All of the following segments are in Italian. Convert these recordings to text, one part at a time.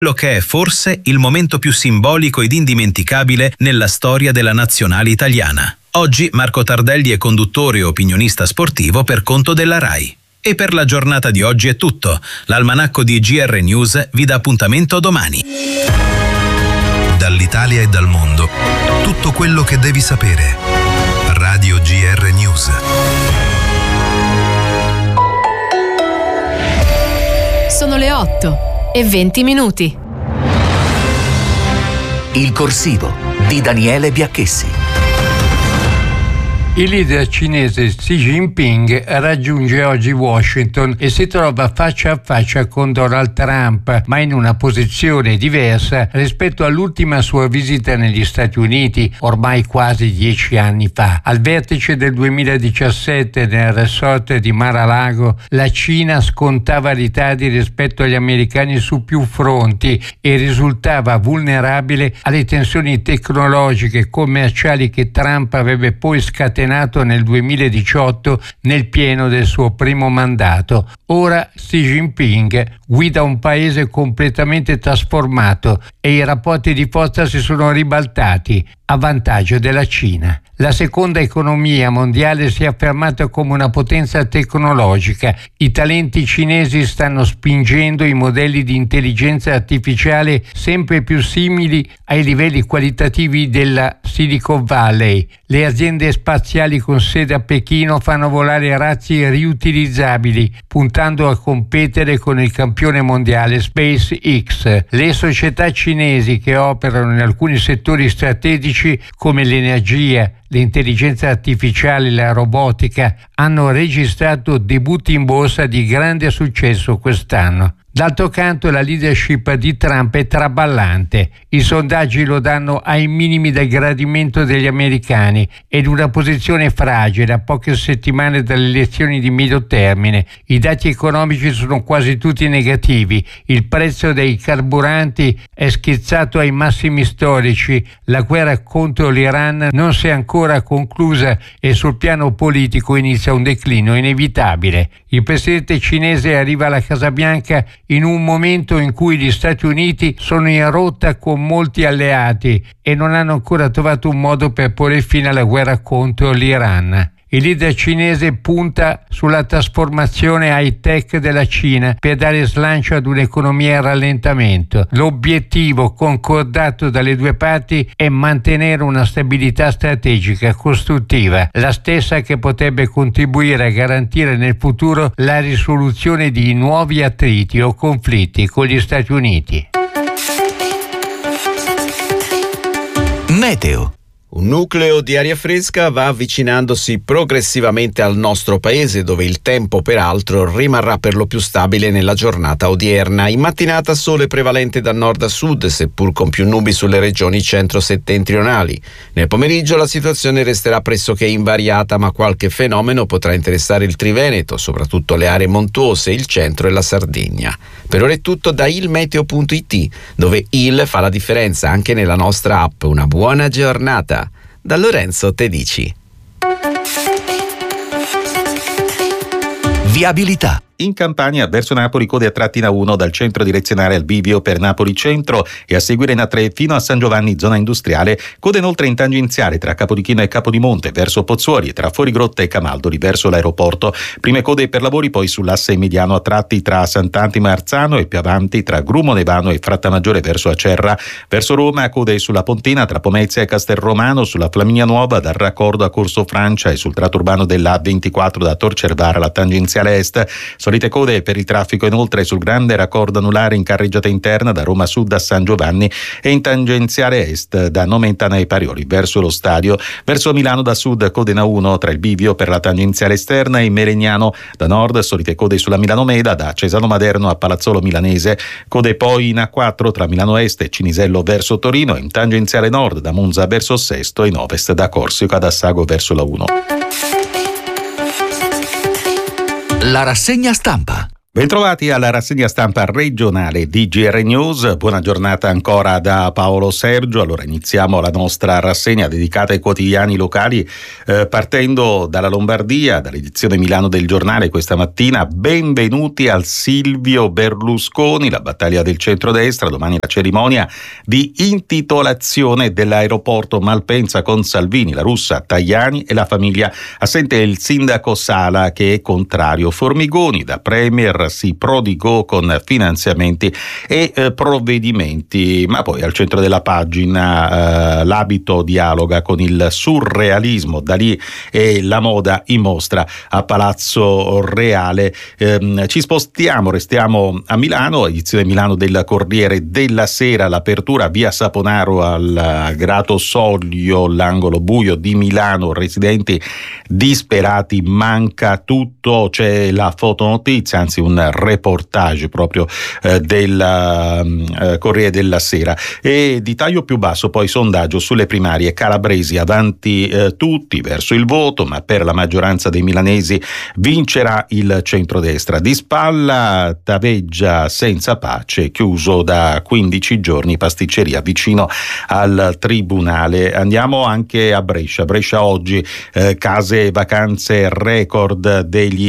quello che è forse il momento più simbolico ed indimenticabile nella storia della nazionale italiana. Oggi Marco Tardelli è conduttore e opinionista sportivo per conto della RAI. E per la giornata di oggi è tutto. L'almanacco di GR News vi dà appuntamento domani. Dall'Italia e dal mondo, tutto quello che devi sapere. Radio GR News. Sono le 8:20. Il corsivo di Daniele Biacchessi. Il leader cinese Xi Jinping raggiunge oggi Washington e si trova faccia a faccia con Donald Trump, ma in una posizione diversa rispetto all'ultima sua visita negli Stati Uniti, ormai quasi 10 anni fa. Al vertice del 2017 nel resort di Mar-a-Lago, la Cina scontava ritardi rispetto agli americani su più fronti e risultava vulnerabile alle tensioni tecnologiche e commerciali che Trump avrebbe poi scatenato nel 2018 nel pieno del suo primo mandato. Ora Xi Jinping guida un paese completamente trasformato e i rapporti di forza si sono ribaltati a vantaggio della Cina. La seconda economia mondiale si è affermata come una potenza tecnologica. I talenti cinesi stanno spingendo i modelli di intelligenza artificiale sempre più simili ai livelli qualitativi della Silicon Valley. Le aziende spaziali con sede a Pechino fanno volare razzi riutilizzabili, puntando a competere con il campione mondiale SpaceX. Le società cinesi che operano in alcuni settori strategici come l'energia, l'intelligenza artificiale e la robotica hanno registrato debutti in borsa di grande successo quest'anno. D'altro canto la leadership di Trump è traballante. I sondaggi lo danno ai minimi del gradimento degli americani ed una posizione fragile a poche settimane dalle elezioni di medio termine. I dati economici sono quasi tutti negativi. Il prezzo dei carburanti è schizzato ai massimi storici. La guerra contro l'Iran non si è ancora conclusa e sul piano politico inizia un declino inevitabile. Il presidente cinese arriva alla Casa Bianca in un momento in cui gli Stati Uniti sono in rotta con molti alleati e non hanno ancora trovato un modo per porre fine alla guerra contro l'Iran. Il leader cinese punta sulla trasformazione high-tech della Cina per dare slancio ad un'economia in rallentamento. L'obiettivo concordato dalle due parti è mantenere una stabilità strategica costruttiva, la stessa che potrebbe contribuire a garantire nel futuro la risoluzione di nuovi attriti o conflitti con gli Stati Uniti. Meteo. Un nucleo di aria fresca va avvicinandosi progressivamente al nostro paese, dove il tempo peraltro rimarrà per lo più stabile nella giornata odierna. In mattinata sole prevalente da nord a sud, seppur con più nubi sulle regioni centro-settentrionali. Nel pomeriggio la situazione resterà pressoché invariata, ma qualche fenomeno potrà interessare il Triveneto, soprattutto le aree montuose, il centro e la Sardegna. Per ora è tutto da ilmeteo.it, dove il fa la differenza anche nella nostra app. Una buona giornata. Da Lorenzo Tedici. Viabilità. In Campania, verso Napoli, code a tratti in A1 dal centro direzionale al bivio per Napoli Centro e a seguire in A3 fino a San Giovanni, zona industriale, code inoltre in tangenziale tra Capodichino e Capodimonte verso Pozzuoli e tra Fuorigrotta e Camaldoli verso l'aeroporto. Prime code per lavori poi sull'asse mediano a tratti tra Sant'Antimo Arzano e più avanti tra Grumo Nevano e Frattamaggiore verso Acerra. Verso Roma, code sulla Pontina tra Pomezia e Castelromano, sulla Flaminia Nuova dal raccordo a Corso Francia e sul tratto urbano della A24 da Tor Cervara alla tangenziale est. Solite code per il traffico inoltre sul grande raccordo anulare in carreggiata interna da Roma Sud a San Giovanni e in tangenziale est da Nomentana ai Parioli verso lo stadio. Verso Milano da sud code in A1 tra il bivio per la tangenziale esterna e Melegnano. Da nord solite code sulla Milano Meda da Cesano Maderno a Palazzolo Milanese. Code poi in A4 tra Milano Est e Cinisello verso Torino, in tangenziale nord da Monza verso Sesto e in ovest da Corsica ad Assago verso la 1. La rassegna stampa. Bentrovati alla rassegna stampa regionale di GR News, buona giornata ancora da Paolo Sergio. Allora iniziamo la nostra rassegna dedicata ai quotidiani locali partendo dalla Lombardia, dall'edizione Milano del Giornale questa mattina. Benvenuti al Silvio Berlusconi, la battaglia del centrodestra, domani la cerimonia di intitolazione dell'aeroporto Malpensa con Salvini, la Russa, Tajani e la famiglia. Assente il sindaco Sala che è contrario. Formigoni da premier si prodigò con finanziamenti e provvedimenti, ma poi al centro della pagina l'abito dialoga con il surrealismo, Dalì e la moda in mostra a Palazzo Reale. Ci spostiamo, restiamo a Milano, edizione Milano del Corriere della Sera, l'apertura via Saponaro al Grato Soglio, l'angolo buio di Milano, residenti disperati, manca tutto, c'è la fotonotizia, anzi un reportage proprio del Corriere della Sera. E di taglio più basso poi sondaggio sulle primarie, Calabresi avanti tutti verso il voto, ma per la maggioranza dei milanesi vincerà il centrodestra. Di spalla Taveggia senza pace, chiuso da 15 giorni, pasticceria vicino al tribunale. Andiamo anche a Brescia oggi, case e vacanze record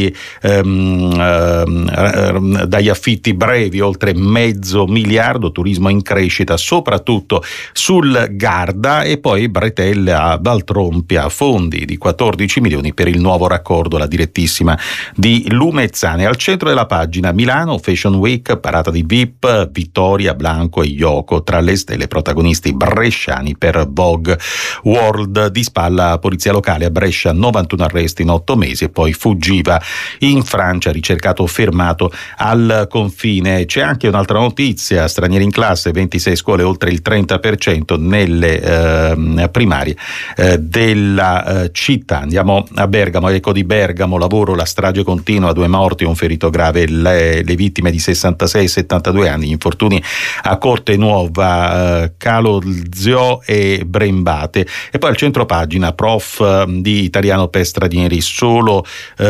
dagli affitti brevi, oltre $500 milioni, turismo in crescita soprattutto sul Garda, e poi bretelle a Valtrompia, fondi di 14 milioni per il nuovo raccordo, la direttissima di Lumezzane. Al centro della pagina Milano Fashion Week, parata di VIP, Vittoria, Blanco e Yoko tra le stelle, protagonisti bresciani per Vogue World. Di spalla polizia locale a Brescia, 91 arresti in 8 mesi, e poi fuggiva in Francia, ricercato fermato al confine. C'è anche un'altra notizia, stranieri in classe, 26 scuole, oltre il 30% nelle primarie della città. Andiamo a Bergamo, eco di Bergamo, lavoro, la strage continua, 2 morti, un ferito grave, le vittime di 66 e 72 anni, gli infortuni a Corte Nuova, Calolzio e Brembate. E poi al centro pagina, prof di italiano per stranieri, solo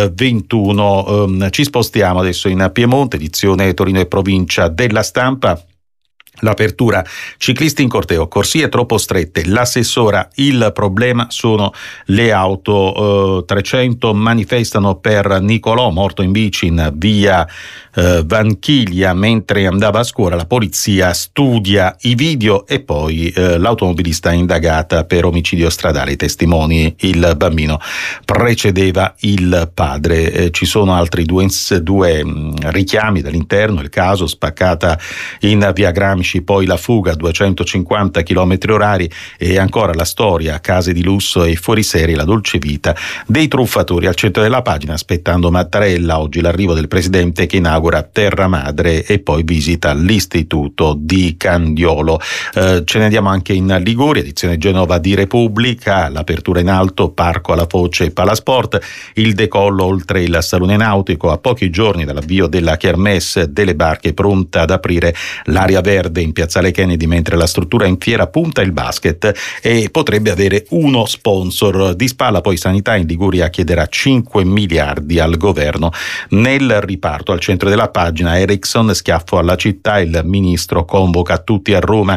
21. Ci spostiamo adesso in Piemonte, edizione Torino e provincia della Stampa. L'apertura, ciclisti in corteo, corsie troppo strette, l'assessora, il problema sono le auto. 300 manifestano per Nicolò, morto in bici in via Vanchiglia mentre andava a scuola. La polizia studia i video e poi l'automobilista indagata per omicidio stradale. I testimoni, il bambino precedeva il padre. Ci sono altri due richiami dall'interno, il caso, spaccata in via Gramsci, poi la fuga, 250 km/h, e ancora la storia, case di lusso e fuoriserie, la dolce vita dei truffatori. Al centro della pagina, aspettando Mattarella, oggi l'arrivo del presidente che inaugura Terra Madre e poi visita l'istituto di Candiolo. Ce ne andiamo anche in Liguria, edizione Genova di Repubblica, l'apertura in alto, Parco alla Foce e Palasport, il decollo oltre il salone nautico, a pochi giorni dall'avvio della Kermesse delle barche, pronta ad aprire l'area verde in piazzale Kennedy, mentre la struttura in fiera punta il basket e potrebbe avere uno sponsor. Di spalla poi sanità, in Liguria chiederà 5 miliardi al governo nel riparto. Al centro della pagina, Ericsson, schiaffo alla città, il ministro convoca tutti a Roma.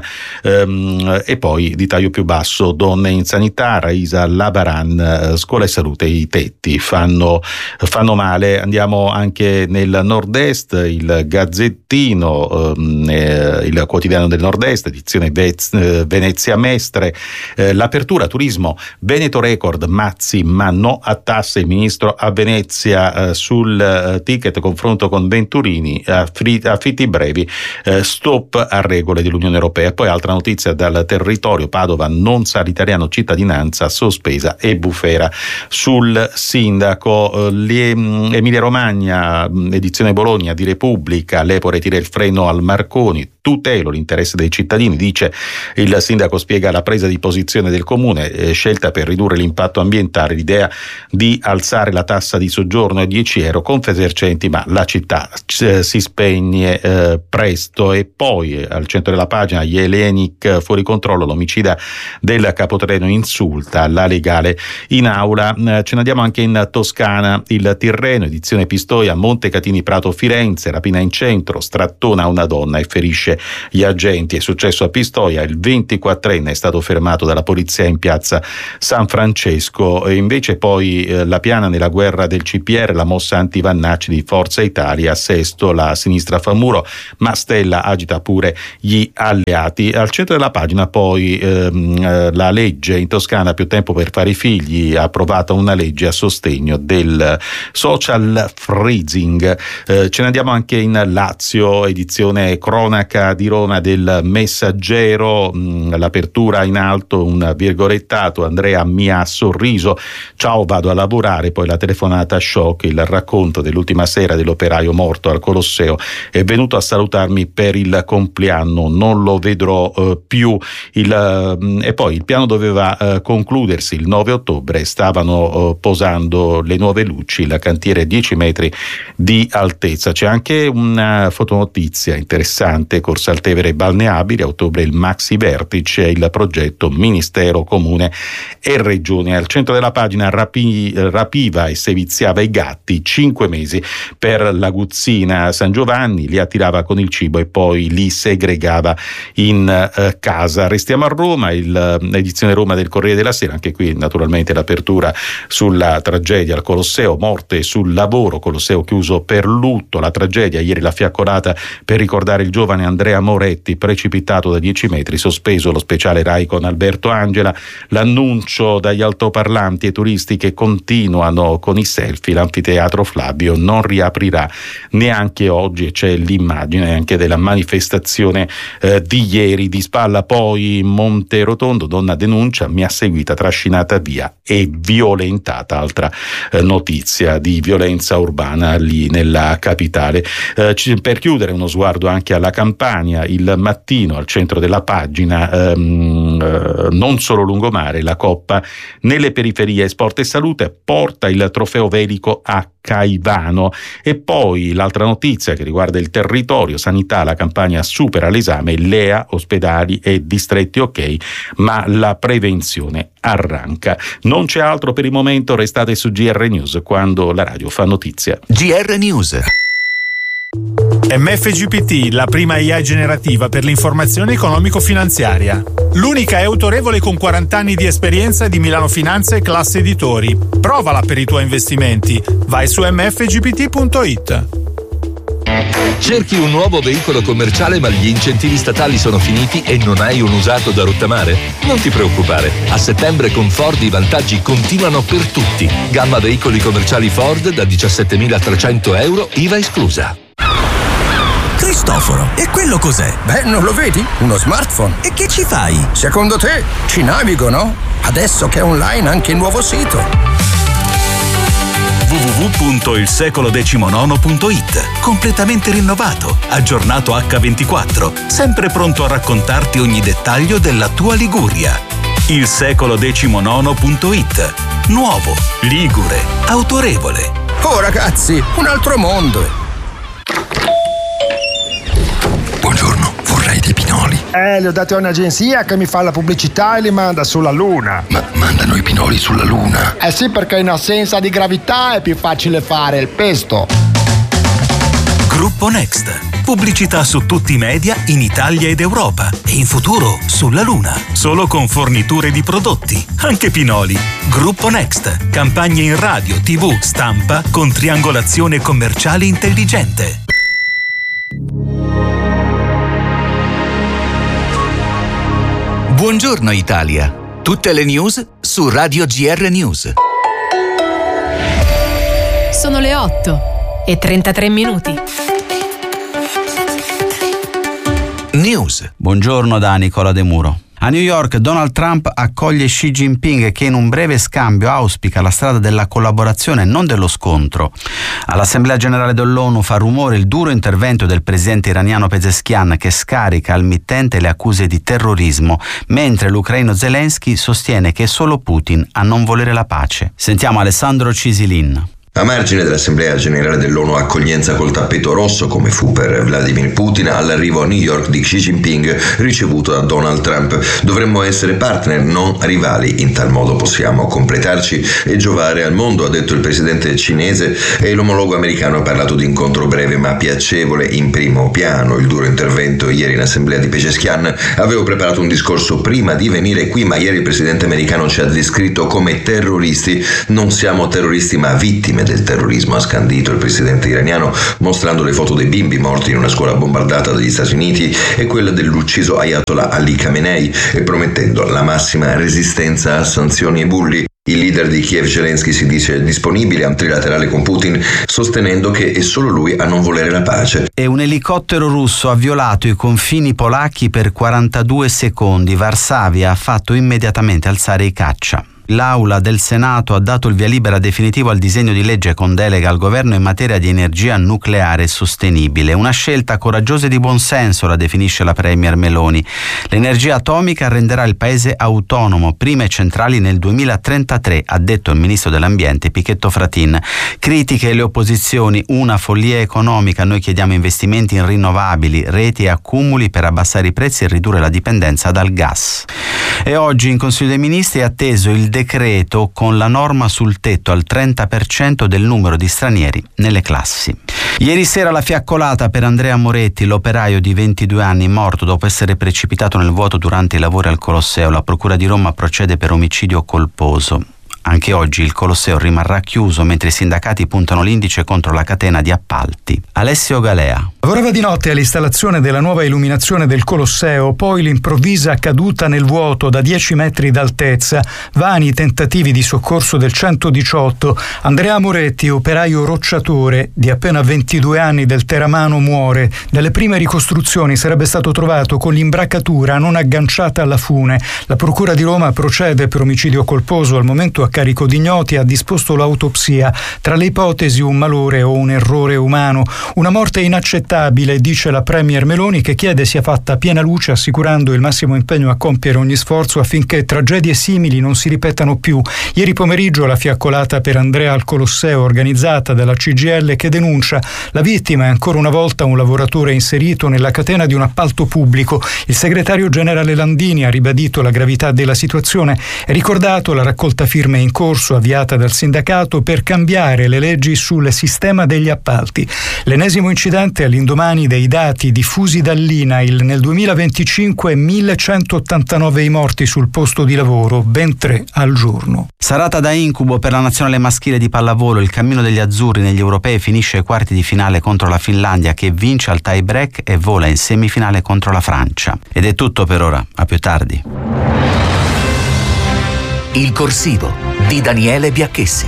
E poi di taglio più basso, donne in sanità, Raisa Labaran, scuola e salute, i tetti fanno male. Andiamo anche nel nord-est, il Gazzettino, il quotidiano del nord-est, edizione Venezia Mestre, l'apertura, turismo, Veneto record, Mazzi ma no a tasse, il ministro a Venezia sul ticket, confronto con Venturini, affitti brevi, stop a regole dell'Unione Europea. Poi altra notizia dal territorio, Padova, non sa l'italiano, cittadinanza sospesa, e bufera sul sindaco. Emilia Romagna, edizione Bologna di Repubblica, l'Epore tira il freno al Marconi, tutelo l'interesse dei cittadini, dice il sindaco, spiega la presa di posizione del comune, scelta per ridurre l'impatto ambientale, l'idea di alzare la tassa di soggiorno a 10 euro, Confesercenti, ma la città si spegne presto. E poi al centro della pagina Jelinek fuori controllo, l'omicida del capotreno insulta la legale in aula. Ce ne andiamo anche in Toscana, il Tirreno, edizione Pistoia, Montecatini Prato Firenze, rapina in centro, strattona una donna e ferisce gli agenti. È successo a Pistoia, il 24enne è stato fermato dalla polizia in piazza San Francesco. E invece poi la piana nella guerra del CPR, la mossa anti-Vannacci di Forza Italia, a Sesto la sinistra fa muro, ma Stella agita pure gli alleati. Al centro della pagina poi la legge in Toscana, più tempo per fare i figli, ha approvato una legge a sostegno del social freezing. Ce ne andiamo anche in Lazio, edizione cronaca di Roma del Messaggero, l'apertura in alto, un virgolettato, Andrea mi ha sorriso, ciao vado a lavorare, poi la telefonata shock, il racconto dell'ultima sera dell'operaio morto al Colosseo, è venuto a salutarmi per il compleanno, non lo vedrò più. E poi il piano doveva concludersi il 9 ottobre, stavano posando le nuove luci, il cantiere 10 metri di altezza. C'è anche una fotonotizia interessante, Corsa al Tevere balneabile, a ottobre il Maxi Vertice, il progetto Ministero, Comune e Regione. Al centro della pagina rapiva e seviziava i gatti, 5 mesi per l'aguzzina San Giovanni, li attirava con il cibo e poi li segregava in casa. Restiamo a Roma, l'edizione Roma del Corriere della Sera, anche qui naturalmente l'apertura sulla tragedia al Colosseo, morte sul lavoro, Colosseo chiuso per lutto, la tragedia, ieri la fiaccolata per ricordare il giovane Andrea Moretti precipitato da 10 metri, sospeso lo speciale Rai con Alberto Angela, l'annuncio dagli altoparlanti ai turisti che continuano con i selfie, l'anfiteatro Flavio non riaprirà neanche oggi, e c'è l'immagine anche della manifestazione di ieri. Di spalla poi Monterotondo, donna denuncia, mi ha seguita, trascinata via e violentata, altra notizia di violenza urbana lì nella capitale. Per chiudere uno sguardo anche alla Campania, il Mattino al centro della pagina, non solo lungomare, la Coppa nelle periferie, sport e salute, porta il trofeo velico a Caivano. E poi l'altra notizia che riguarda il territorio, sanità, la Campania supera l'esame, LEA, ospedali e distretti ok, ma la prevenzione arranca. Non c'è altro per il momento, restate su GR News quando la radio fa notizia. GR News. MFGPT, la prima AI generativa per l'informazione economico-finanziaria. L'unica è autorevole con 40 anni di esperienza di Milano Finanza e Classe Editori. Provala per i tuoi investimenti. Vai su mfgpt.it. Cerchi un nuovo veicolo commerciale ma gli incentivi statali sono finiti e non hai un usato da rottamare? Non ti preoccupare, a settembre con Ford i vantaggi continuano per tutti. Gamma veicoli commerciali Ford da 17.300 euro, IVA esclusa. Cristoforo, e quello cos'è? Beh, non lo vedi? Uno smartphone. E che ci fai? Secondo te ci navigo, no? Adesso che è online anche il nuovo sito. www.ilsecolodecimonono.it, completamente rinnovato, aggiornato H24, sempre pronto a raccontarti ogni dettaglio della tua Liguria. Ilsecolodecimonono.it, nuovo, ligure, autorevole. Oh ragazzi, un altro mondo. Buongiorno, vorrei dei pinoli. Li ho dati a un'agenzia che mi fa la pubblicità e li manda sulla Luna. Ma mandano i pinoli sulla Luna? Eh sì, perché in assenza di gravità è più facile fare il pesto. Gruppo Next. Pubblicità su tutti i media in Italia ed Europa e in futuro sulla Luna. Solo con forniture di prodotti, anche pinoli. Gruppo Next. Campagne in radio, TV, stampa con triangolazione commerciale intelligente. Buongiorno Italia. Tutte le news su Radio GR News. Sono le 8:33. News. Buongiorno da Nicola De Muro. A New York Donald Trump accoglie Xi Jinping, che in un breve scambio auspica la strada della collaborazione e non dello scontro. All'Assemblea Generale dell'ONU fa rumore il duro intervento del presidente iraniano Pezeshkian, che scarica al mittente le accuse di terrorismo, mentre l'ucraino Zelensky sostiene che è solo Putin a non volere la pace. Sentiamo Alessandro Cisilin. A margine dell'Assemblea Generale dell'ONU, accoglienza col tappeto rosso, come fu per Vladimir Putin, all'arrivo a New York di Xi Jinping ricevuto da Donald Trump. Dovremmo essere partner, non rivali, in tal modo possiamo completarci e giovare al mondo, ha detto il presidente cinese, e l'omologo americano ha parlato di incontro breve ma piacevole in primo piano. Il duro intervento ieri in assemblea di Pezeshkian: avevo preparato un discorso prima di venire qui, ma ieri il presidente americano ci ha descritto come terroristi. Non siamo terroristi ma vittime del terrorismo, ha scandito il presidente iraniano, mostrando le foto dei bimbi morti in una scuola bombardata dagli Stati Uniti e quella dell'ucciso Ayatollah Ali Khamenei, e promettendo la massima resistenza a sanzioni e bulli. Il leader di Kiev, Zelensky, si dice disponibile a un trilaterale con Putin, sostenendo che è solo lui a non volere la pace. E un elicottero russo ha violato i confini polacchi per 42 secondi. Varsavia ha fatto immediatamente alzare i caccia. L'Aula del Senato ha dato il via libera definitivo al disegno di legge con delega al governo in materia di energia nucleare sostenibile. Una scelta coraggiosa e di buonsenso, la definisce la premier Meloni. L'energia atomica renderà il paese autonomo, prime centrali nel 2033, ha detto il ministro dell'ambiente Pichetto Fratin. Critiche e le opposizioni: una follia economica, noi chiediamo investimenti in rinnovabili, reti e accumuli per abbassare i prezzi e ridurre la dipendenza dal gas. E oggi in Consiglio dei Ministri è atteso il decreto con la norma sul tetto al 30% del numero di stranieri nelle classi. Ieri sera la fiaccolata per Andrea Moretti, l'operaio di 22 anni morto dopo essere precipitato nel vuoto durante i lavori al Colosseo. La Procura di Roma procede per omicidio colposo. Anche oggi il Colosseo rimarrà chiuso mentre i sindacati puntano l'indice contro la catena di appalti. Alessio Galea. Lavorava di notte all'installazione della nuova illuminazione del Colosseo, poi l'improvvisa caduta nel vuoto da 10 metri d'altezza, vani tentativi di soccorso del 118. Andrea Moretti, operaio rocciatore di appena 22 anni del Teramano, muore. Dalle prime ricostruzioni sarebbe stato trovato con l'imbracatura non agganciata alla fune. La Procura di Roma procede per omicidio colposo, al momento a carico di ignoti, ha disposto l'autopsia. Tra le ipotesi un malore o un errore umano. Una morte inaccettabile, dice la premier Meloni, che chiede sia fatta piena luce, assicurando il massimo impegno a compiere ogni sforzo affinché tragedie simili non si ripetano più. Ieri pomeriggio la fiaccolata per Andrea al Colosseo, organizzata dalla CGIL, che denuncia la vittima è ancora una volta un lavoratore inserito nella catena di un appalto pubblico. Il segretario generale Landini ha ribadito la gravità della situazione e ricordato la raccolta firme in corso avviata dal sindacato per cambiare le leggi sul sistema degli appalti. L'ennesimo incidente all'indomani dei dati diffusi dall'INAIL: nel 2025 1189 i morti sul posto di lavoro, ben 3 al giorno. Serata da incubo per la nazionale maschile di pallavolo. Il cammino degli azzurri negli europei finisce ai quarti di finale contro la Finlandia, che vince al tie break e vola in semifinale contro la Francia. Ed è tutto per ora, a più tardi. Il corsivo di Daniele Biacchessi.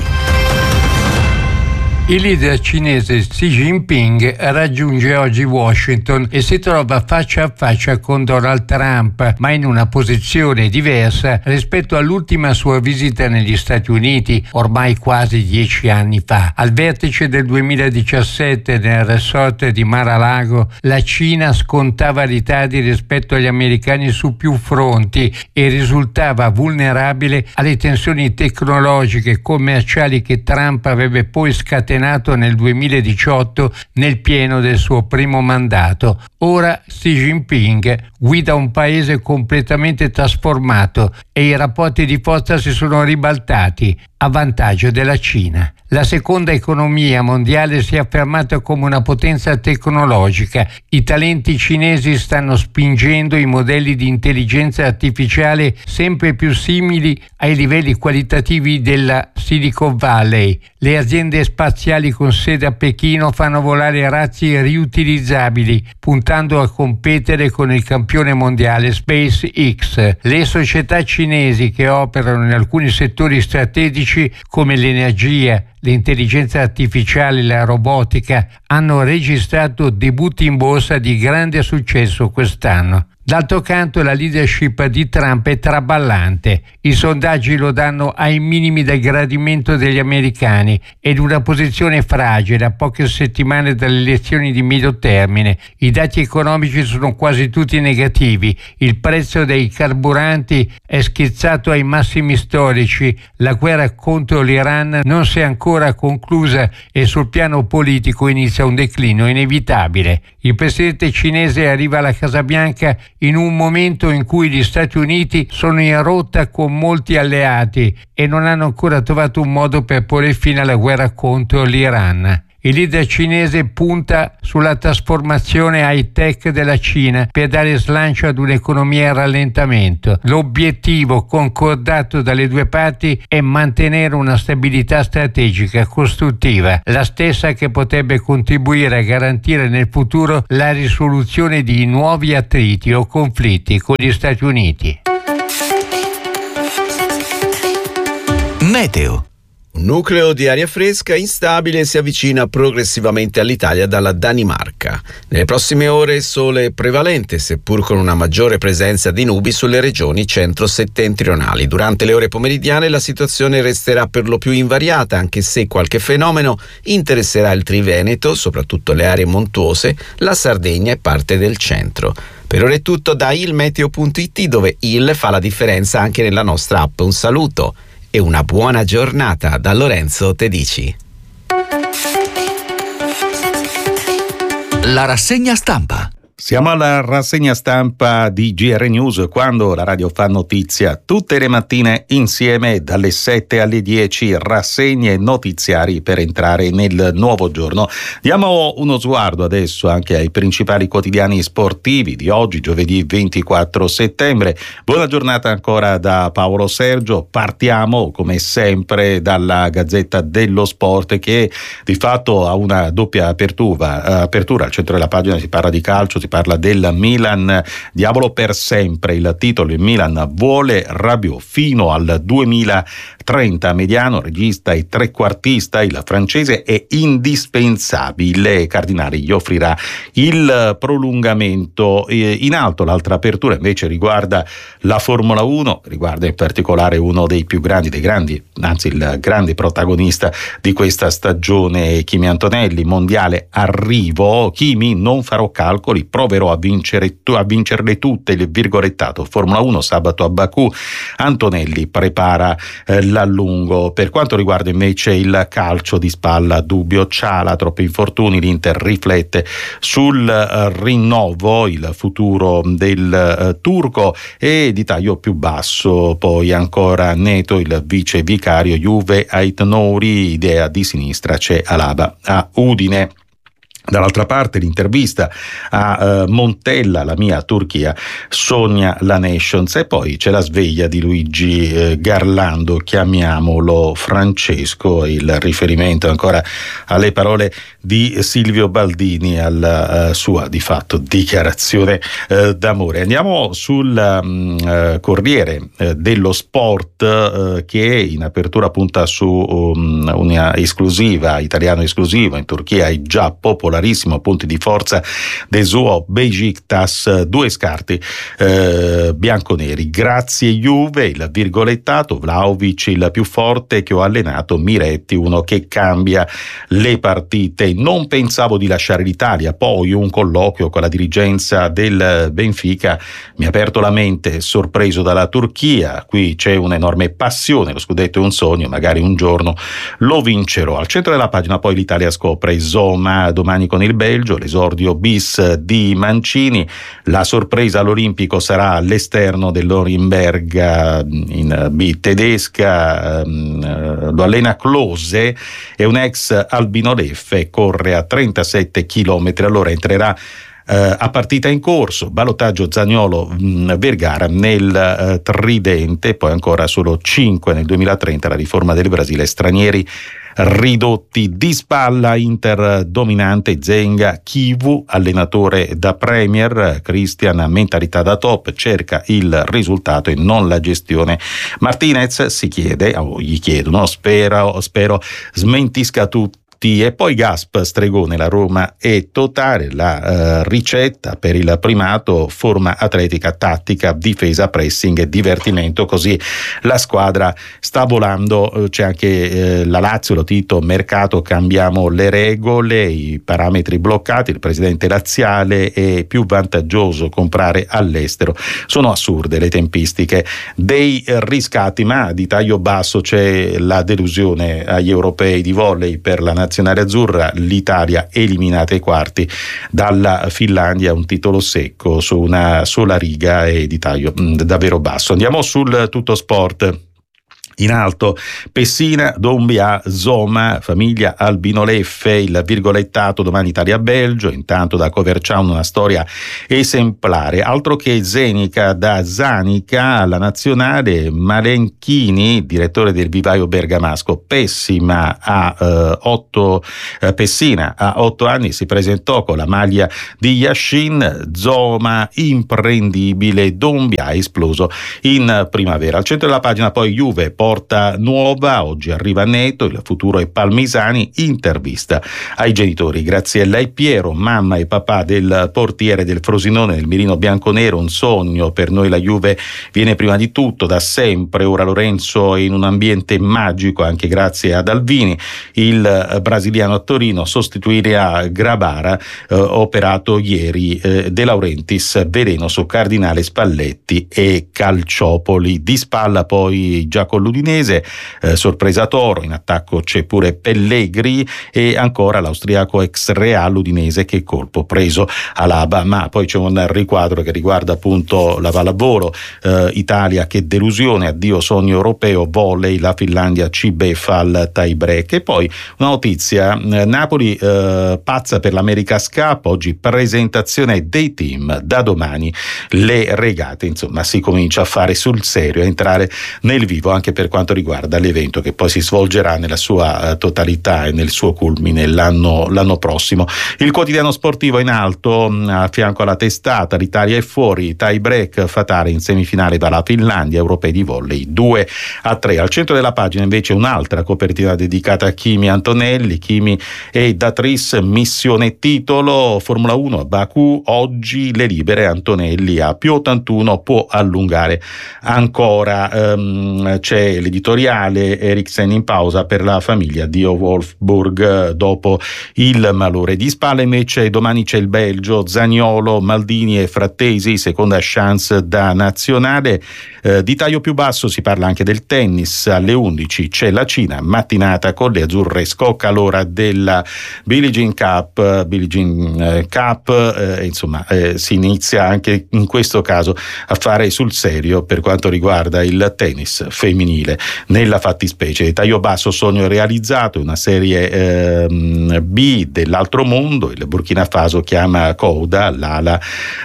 Il leader cinese Xi Jinping raggiunge oggi Washington e si trova faccia a faccia con Donald Trump, ma in una posizione diversa rispetto all'ultima sua visita negli Stati Uniti, ormai quasi 10 anni fa. Al vertice del 2017 nel resort di Mar-a-Lago, la Cina scontava ritardi rispetto agli americani su più fronti e risultava vulnerabile alle tensioni tecnologiche e commerciali che Trump avrebbe poi scatenato nel 2018 nel pieno del suo primo mandato. Ora Xi Jinping guida un paese completamente trasformato e i rapporti di forza si sono ribaltati a vantaggio della Cina. La seconda economia mondiale si è affermata come una potenza tecnologica. I talenti cinesi stanno spingendo i modelli di intelligenza artificiale sempre più simili ai livelli qualitativi della Silicon Valley. Le aziende spaziali con sede a Pechino fanno volare razzi riutilizzabili, puntando a competere con il campione mondiale SpaceX. Le società cinesi che operano in alcuni settori strategici come l'energia, l'intelligenza artificiale e la robotica hanno registrato debutti in borsa di grande successo quest'anno. D'altro canto la leadership di Trump è traballante. I sondaggi lo danno ai minimi del gradimento degli americani ed una posizione fragile a poche settimane dalle elezioni di medio termine. I dati economici sono quasi tutti negativi. Il prezzo dei carburanti è schizzato ai massimi storici. La guerra contro l'Iran non si è ancora conclusa e sul piano politico inizia un declino inevitabile. Il presidente cinese arriva alla Casa Bianca in un momento in cui gli Stati Uniti sono in rotta con molti alleati e non hanno ancora trovato un modo per porre fine alla guerra contro l'Iran. Il leader cinese punta sulla trasformazione high-tech della Cina per dare slancio ad un'economia in rallentamento. L'obiettivo concordato dalle due parti è mantenere una stabilità strategica costruttiva, la stessa che potrebbe contribuire a garantire nel futuro la risoluzione di nuovi attriti o conflitti con gli Stati Uniti. Meteo. Un nucleo di aria fresca instabile si avvicina progressivamente all'Italia dalla Danimarca. Nelle prossime ore sole prevalente, seppur con una maggiore presenza di nubi sulle regioni centro-settentrionali. Durante le ore pomeridiane la situazione resterà per lo più invariata, anche se qualche fenomeno interesserà il Triveneto, soprattutto le aree montuose, la Sardegna e parte del centro. Per ora è tutto da ilmeteo.it, dove il fa la differenza anche nella nostra app. Un saluto e una buona giornata da Lorenzo Tedici. La rassegna stampa. Siamo alla rassegna stampa di GR News, quando la radio fa notizia tutte le mattine insieme dalle 7 alle 10, rassegne notiziari per entrare nel nuovo giorno. Diamo uno sguardo adesso anche ai principali quotidiani sportivi di oggi, giovedì 24 settembre. Buona giornata ancora da Paolo Sergio. Partiamo come sempre dalla Gazzetta dello Sport, che di fatto ha una doppia apertura. Al centro della pagina si parla di calcio, si parla del Milan, diavolo per sempre il titolo. Il Milan vuole Rabiot fino al 2030, mediano, regista e trequartista, il francese è indispensabile, Cardinali gli offrirà il prolungamento. In alto l'altra apertura invece riguarda la Formula 1, riguarda in particolare uno dei più grandi, anzi il grande protagonista di questa stagione, Kimi Antonelli. Mondiale arrivo, Kimi, non farò calcoli, proverò a vincerle tutte, il virgolettato. Formula 1 sabato a Baku, Antonelli prepara l'allungo. Per quanto riguarda invece il calcio di spalla, dubbio Ciala, troppi infortuni, l'Inter riflette sul rinnovo, il futuro del turco. E di taglio più basso poi ancora Neto, il vice vicario, Juve Ait Nouri, idea di sinistra, c'è Alaba a Udine. Dall'altra parte l'intervista a Montella, la mia Turchia sogna la Nations, e poi c'è la sveglia di Luigi Garlando, chiamiamolo Francesco, il riferimento ancora alle parole di Silvio Baldini, alla sua di fatto dichiarazione d'amore. Andiamo sul Corriere dello Sport, che in apertura punta su una esclusiva, italiano esclusivo in Turchia, è già popolarissimo, punti di forza del suo Beşiktaş, due scarti bianconeri. Grazie Juve, il virgolettato, Vlahovic il più forte che ho allenato, Miretti uno che cambia le partite. Non pensavo di lasciare l'Italia, poi un colloquio con la dirigenza del Benfica mi ha aperto la mente, sorpreso dalla Turchia, qui c'è un'enorme passione, lo scudetto è un sogno, magari un giorno lo vincerò. Al centro della pagina poi l'Italia scopre Zoma domani con il Belgio, l'esordio bis di Mancini, la sorpresa all'Olimpico sarà all'esterno dell'Orenberg in B tedesca, lo allena Klose, è un ex Albino Leffe, corre a 37 km all'ora, entrerà a partita in corso. Ballottaggio Zaniolo Vergara nel tridente, poi ancora solo 5 nel 2030, la riforma del Brasile, stranieri ridotti. Di spalla Inter dominante, Zenga, Chivu allenatore da Premier, Christian mentalità da top, cerca il risultato e non la gestione. Martinez si chiede, gli chiedono, spero smentisca tutto tutti. E poi Gasp, Stregone, la Roma è totale, la ricetta per il primato: forma atletica, tattica, difesa, pressing e divertimento, così la squadra sta volando. C'è anche la Lazio, lo Tito, mercato, cambiamo le regole, i parametri bloccati, il presidente laziale: è più vantaggioso comprare all'estero. Sono assurde le tempistiche dei riscatti, ma di taglio basso c'è la delusione agli europei di volley per la nazionale azzurra, l'Italia eliminata ai quarti dalla Finlandia, un titolo secco su una sola riga e di taglio davvero basso. Andiamo sul Tutto Sport. In alto, Pessina, Dombia, Zoma, famiglia Albino Leffe, il virgolettato domani Italia-Belgio. Intanto da Coverciano una storia esemplare, altro che Zenica. Da Zanica alla nazionale, Malenchini, direttore del vivaio bergamasco. Pessina a 8 anni si presentò con la maglia di Yashin. Zoma imprendibile, Dombia ha esploso in primavera. Al centro della pagina poi Juve, porta nuova, oggi arriva Neto, il futuro è Palmisani. Intervista ai genitori, Graziella e Piero, mamma e papà del portiere del Frosinone nel mirino bianconero. Un sogno per noi, la Juve viene prima di tutto, da sempre. Ora Lorenzo è in un ambiente magico anche grazie ad Alvini. Il brasiliano a Torino sostituirà Grabara, operato ieri. De Laurentiis, veleno su Cardinale, Spalletti e Calciopoli. Di spalla poi già con l'Udinese, sorpresa Toro, in attacco c'è pure Pellegri e ancora l'austriaco ex Real Udinese. Che colpo preso Alaba. Ma poi c'è un riquadro che riguarda appunto la pallavolo. Italia, che delusione, addio sogno europeo. Volley, la Finlandia ci beffa al tie break. E poi una notizia, Napoli pazza per l'America's Cup, oggi presentazione dei team, da domani le regate. Insomma, si comincia a fare sul serio, a entrare nel vivo anche per quanto riguarda l'evento, che poi si svolgerà nella sua totalità e nel suo culmine l'anno prossimo. Il quotidiano sportivo in alto, a fianco alla testata, l'Italia è fuori, tie break fatale, in semifinale dalla Finlandia, europei di volley 2-3. Al centro della pagina invece un'altra copertina dedicata a Kimi Antonelli. Kimi e Datris, missione titolo, Formula 1 a Baku, oggi le libere. Antonelli a più 81, può allungare ancora. C'è l'editoriale Eriksen in pausa per la famiglia di Wolfsburg dopo il malore. Di spalla invece domani c'è il Belgio, Zaniolo, Maldini e Frattesi, seconda chance da nazionale. Di taglio più basso si parla anche del tennis. Alle 11 c'è la Cina, mattinata con le azzurre. Scocca l'ora della Billie Jean Cup, insomma si inizia anche in questo caso a fare sul serio per quanto riguarda il tennis femminile. Nella fattispecie di taglio basso, sogno realizzato, una serie B dell'altro mondo. Il Burkina Faso chiama Kouda, l'ala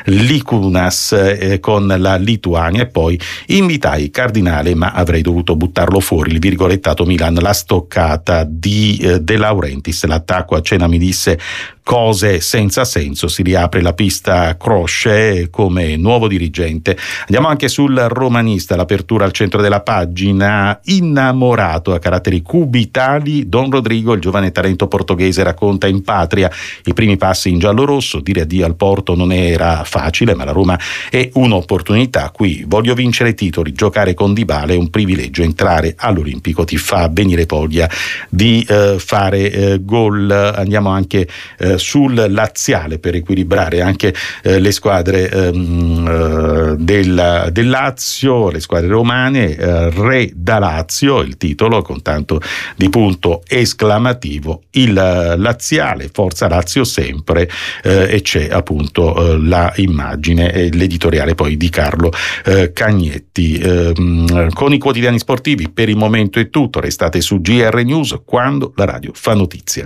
Likunas con la Lituania. E poi invitai Cardinale, ma avrei dovuto buttarlo fuori, il virgolettato Milan, la stoccata di De Laurentiis, l'attacco a cena mi disse cose senza senso. Si riapre la pista Croce come nuovo dirigente. Andiamo anche sul romanista, l'apertura al centro della pagina. Innamorato, a caratteri cubitali, Don Rodrigo, il giovane talento portoghese, racconta in patria i primi passi in giallo-rosso. Dire addio al Porto non era facile, ma la Roma è un'opportunità. Qui voglio vincere titoli, giocare con Dybala è un privilegio, entrare all'Olimpico ti fa venire voglia di fare gol. Andiamo anche sul laziale per equilibrare anche le squadre del Lazio, le squadre romane. Re da Lazio, il titolo con tanto di punto esclamativo. Il laziale, forza Lazio sempre, e c'è appunto la immagine e l'editoriale poi di Carlo Cagnetti. Con i quotidiani sportivi per il momento è tutto. Restate su GR News, quando la radio fa notizia.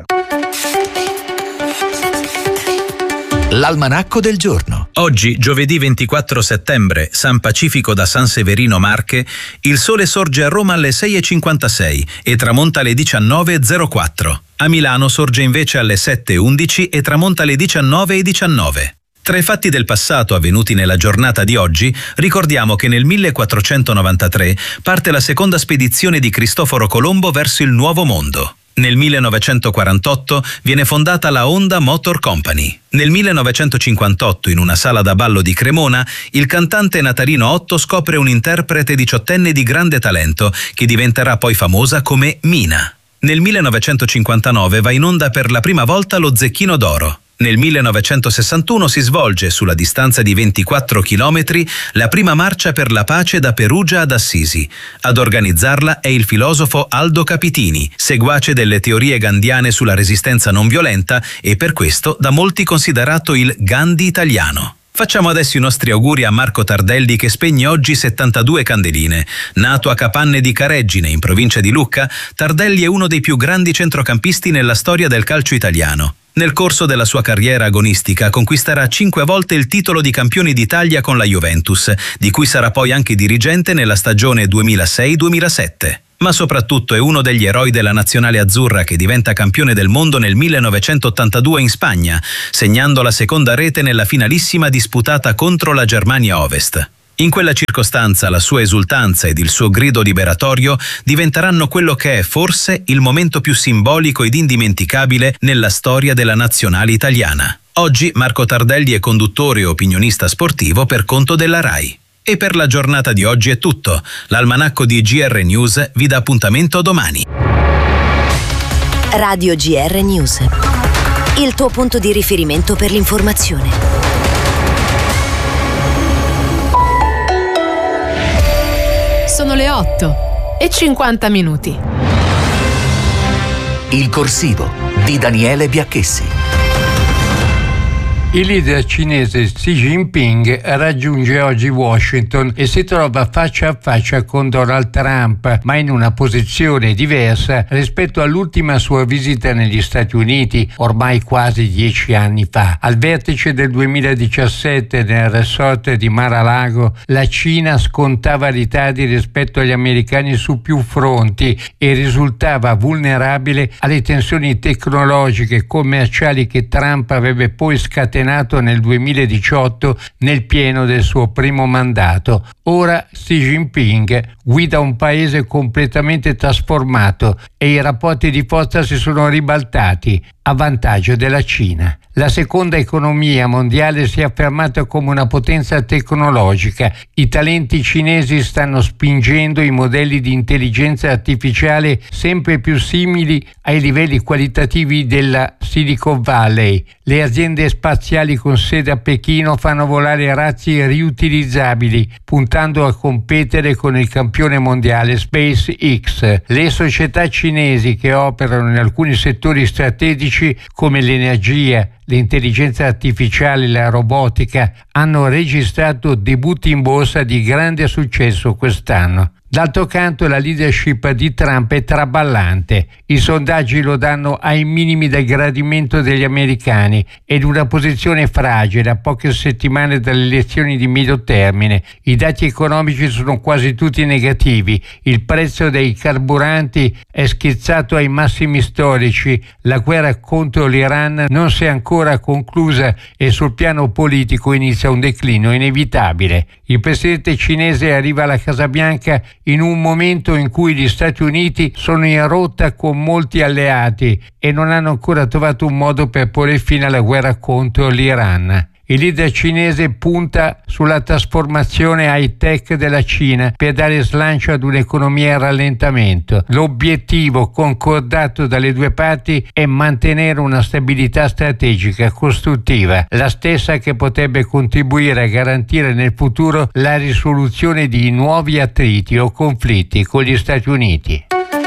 L'almanacco del giorno. Oggi, giovedì 24 settembre, San Pacifico da San Severino Marche, il sole sorge a Roma alle 6:56 e tramonta alle 19:04. A Milano sorge invece alle 7:11 e tramonta alle 19:19. Tra i fatti del passato avvenuti nella giornata di oggi, ricordiamo che nel 1493 parte la seconda spedizione di Cristoforo Colombo verso il Nuovo Mondo. Nel 1948 viene fondata la Honda Motor Company. Nel 1958, in una sala da ballo di Cremona, il cantante Natalino Otto scopre un interprete diciottenne di grande talento che diventerà poi famosa come Mina. Nel 1959 va in onda per la prima volta lo Zecchino d'Oro. Nel 1961 si svolge, sulla distanza di 24 chilometri, la prima marcia per la pace da Perugia ad Assisi. Ad organizzarla è il filosofo Aldo Capitini, seguace delle teorie gandhiane sulla resistenza non violenta e per questo da molti considerato il Gandhi italiano. Facciamo adesso i nostri auguri a Marco Tardelli che spegne oggi 72 candeline. Nato a Capanne di Careggine, in provincia di Lucca, Tardelli è uno dei più grandi centrocampisti nella storia del calcio italiano. Nel corso della sua carriera agonistica conquisterà 5 volte il titolo di campioni d'Italia con la Juventus, di cui sarà poi anche dirigente nella stagione 2006-2007. Ma soprattutto è uno degli eroi della nazionale azzurra che diventa campione del mondo nel 1982 in Spagna, segnando la seconda rete nella finalissima disputata contro la Germania Ovest. In quella circostanza la sua esultanza ed il suo grido liberatorio diventeranno quello che è forse il momento più simbolico ed indimenticabile nella storia della nazionale italiana. Oggi Marco Tardelli è conduttore e opinionista sportivo per conto della RAI. E per la giornata di oggi è tutto. L'almanacco di GR News vi dà appuntamento domani. Radio GR News. Il tuo punto di riferimento per l'informazione. Sono le 8:50. Il corsivo di Daniele Biacchessi. Il leader cinese Xi Jinping raggiunge oggi Washington e si trova faccia a faccia con Donald Trump, ma in una posizione diversa rispetto all'ultima sua visita negli Stati Uniti, ormai quasi 10 anni fa. Al vertice del 2017 nel resort di Mar-a-Lago, la Cina scontava ritardi rispetto agli americani su più fronti e risultava vulnerabile alle tensioni tecnologiche e commerciali che Trump avrebbe poi scatenato nel 2018 nel pieno del suo primo mandato. Ora Xi Jinping guida un paese completamente trasformato e i rapporti di forza si sono ribaltati a vantaggio della Cina. La seconda economia mondiale si è affermata come una potenza tecnologica. I talenti cinesi stanno spingendo i modelli di intelligenza artificiale sempre più simili ai livelli qualitativi della Silicon Valley. Le aziende spaziali con sede a Pechino fanno volare razzi riutilizzabili, puntando a competere con il campione mondiale SpaceX. Le società cinesi che operano in alcuni settori strategici come l'energia, l'intelligenza artificiale e la robotica hanno registrato debutti in borsa di grande successo quest'anno. D'altro canto la leadership di Trump è traballante. I sondaggi lo danno ai minimi del gradimento degli americani ed una posizione fragile a poche settimane dalle elezioni di medio termine. I dati economici sono quasi tutti negativi. Il prezzo dei carburanti è schizzato ai massimi storici. La guerra contro l'Iran non si è ancora conclusa e sul piano politico inizia un declino inevitabile. Il presidente cinese arriva alla Casa Bianca in un momento in cui gli Stati Uniti sono in rotta con molti alleati e non hanno ancora trovato un modo per porre fine alla guerra contro l'Iran. Il leader cinese punta sulla trasformazione high-tech della Cina per dare slancio ad un'economia in rallentamento. L'obiettivo concordato dalle due parti è mantenere una stabilità strategica costruttiva, la stessa che potrebbe contribuire a garantire nel futuro la risoluzione di nuovi attriti o conflitti con gli Stati Uniti.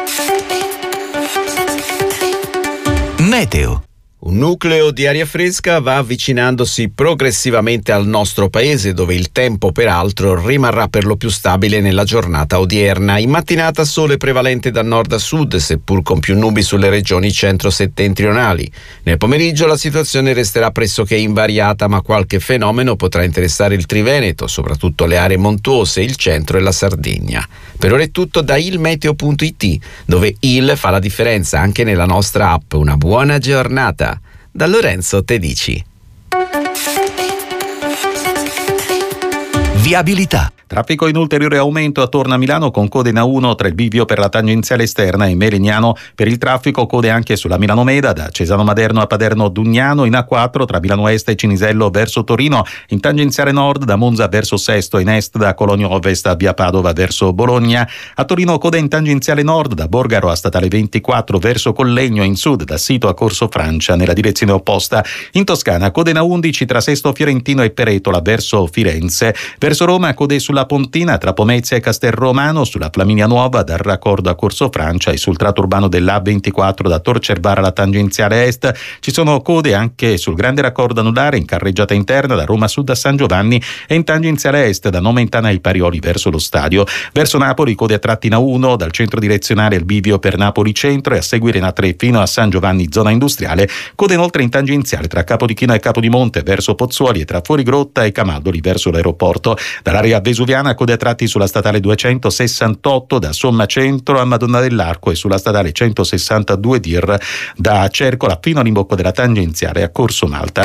Meteo. Un nucleo di aria fresca va avvicinandosi progressivamente al nostro paese, dove il tempo peraltro rimarrà per lo più stabile nella giornata odierna. In mattinata sole prevalente da nord a sud, seppur con più nubi sulle regioni centro-settentrionali. Nel pomeriggio la situazione resterà pressoché invariata, ma qualche fenomeno potrà interessare il Triveneto, soprattutto le aree montuose, il centro e la Sardegna. Per ora è tutto da ilmeteo.it, dove il fa la differenza anche nella nostra app. Una buona giornata. Da Lorenzo Tedici. Viabilità. Traffico in ulteriore aumento attorno a Milano con code in A1 tra il bivio per la tangenziale esterna e Merignano. Per il traffico code anche sulla Milano Meda da Cesano Maderno a Paderno Dugnano, in A4 tra Milano Est e Cinisello verso Torino, in tangenziale nord da Monza verso Sesto, in est da Colonio Ovest a via Padova verso Bologna. A Torino code in tangenziale nord da Borgaro a Statale 24 verso Collegno, in sud da Sito a Corso Francia nella direzione opposta. In Toscana code in A11 tra Sesto Fiorentino e Peretola verso Firenze. Verso Roma code sulla Pontina tra Pomezia e Castelromano, sulla Flaminia Nuova dal raccordo a Corso Francia e sul tratto urbano dell'A24 da Tor Cervara alla tangenziale est. Ci sono code anche sul grande raccordo anulare in carreggiata interna da Roma Sud a San Giovanni e in tangenziale est da Nomentana ai Parioli verso lo stadio. Verso Napoli code a tratti in A1 dal centro direzionale al bivio per Napoli Centro e a seguire in A3 fino a San Giovanni zona industriale. Code inoltre in tangenziale tra Capodichino e Capodimonte verso Pozzuoli e tra Fuorigrotta e Camaldoli verso l'aeroporto. Dall'area vesuviana code a tratti sulla statale 268 da Somma Centro a Madonna dell'Arco e sulla statale 162 Dir da Cercola fino all'imbocco della tangenziale a Corso Malta.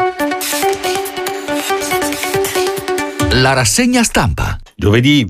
La rassegna stampa. Giovedì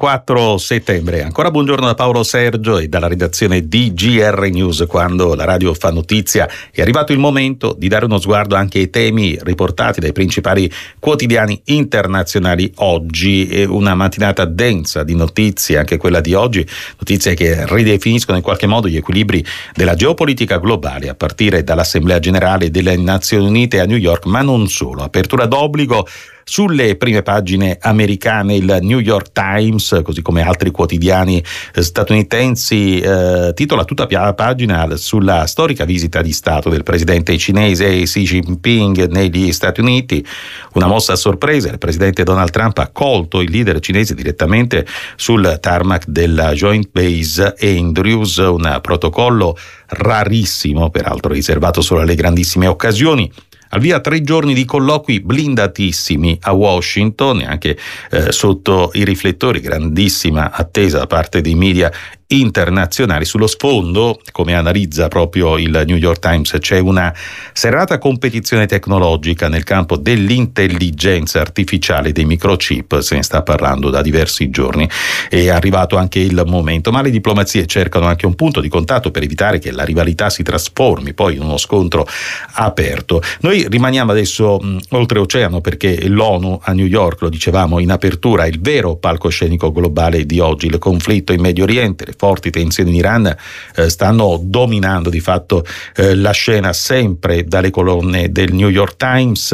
24 settembre. Ancora buongiorno da Paolo Sergio e dalla redazione di GR News. Quando la radio fa notizia è arrivato il momento di dare uno sguardo anche ai temi riportati dai principali quotidiani internazionali oggi. È una mattinata densa di notizie, anche quella di oggi, notizie che ridefiniscono in qualche modo gli equilibri della geopolitica globale a partire dall'Assemblea Generale delle Nazioni Unite a New York, ma non solo. Apertura d'obbligo sulle prime pagine americane. Il New York Times, così come altri quotidiani statunitensi, titola tutta la pagina sulla storica visita di Stato del presidente cinese Xi Jinping negli Stati Uniti. Una mossa a sorpresa: il presidente Donald Trump ha colto il leader cinese direttamente sul tarmac della Joint Base Andrews, un protocollo rarissimo, peraltro riservato solo alle grandissime occasioni. Al via 3 giorni di colloqui blindatissimi a Washington, e anche sotto i riflettori, grandissima attesa da parte dei media internazionali. Sullo sfondo, come analizza proprio il New York Times, c'è una serrata competizione tecnologica nel campo dell'intelligenza artificiale, dei microchip. Se ne sta parlando da diversi giorni, è arrivato anche il momento, ma le diplomazie cercano anche un punto di contatto per evitare che la rivalità si trasformi poi in uno scontro aperto. Noi rimaniamo adesso oltreoceano, perché l'ONU a New York, lo dicevamo in apertura, è il vero palcoscenico globale di oggi. Il conflitto in Medio Oriente, le forti tensioni in Iran stanno dominando di fatto la scena. Sempre dalle colonne del New York Times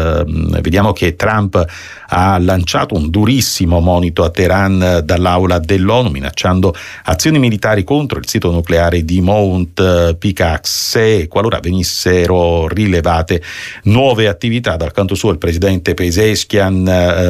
vediamo che Trump ha lanciato un durissimo monito a Teheran dall'aula dell'ONU, minacciando azioni militari contro il sito nucleare di Mount Piccaxe qualora venissero rilevate nuove attività. Dal canto suo il presidente Pezeshkian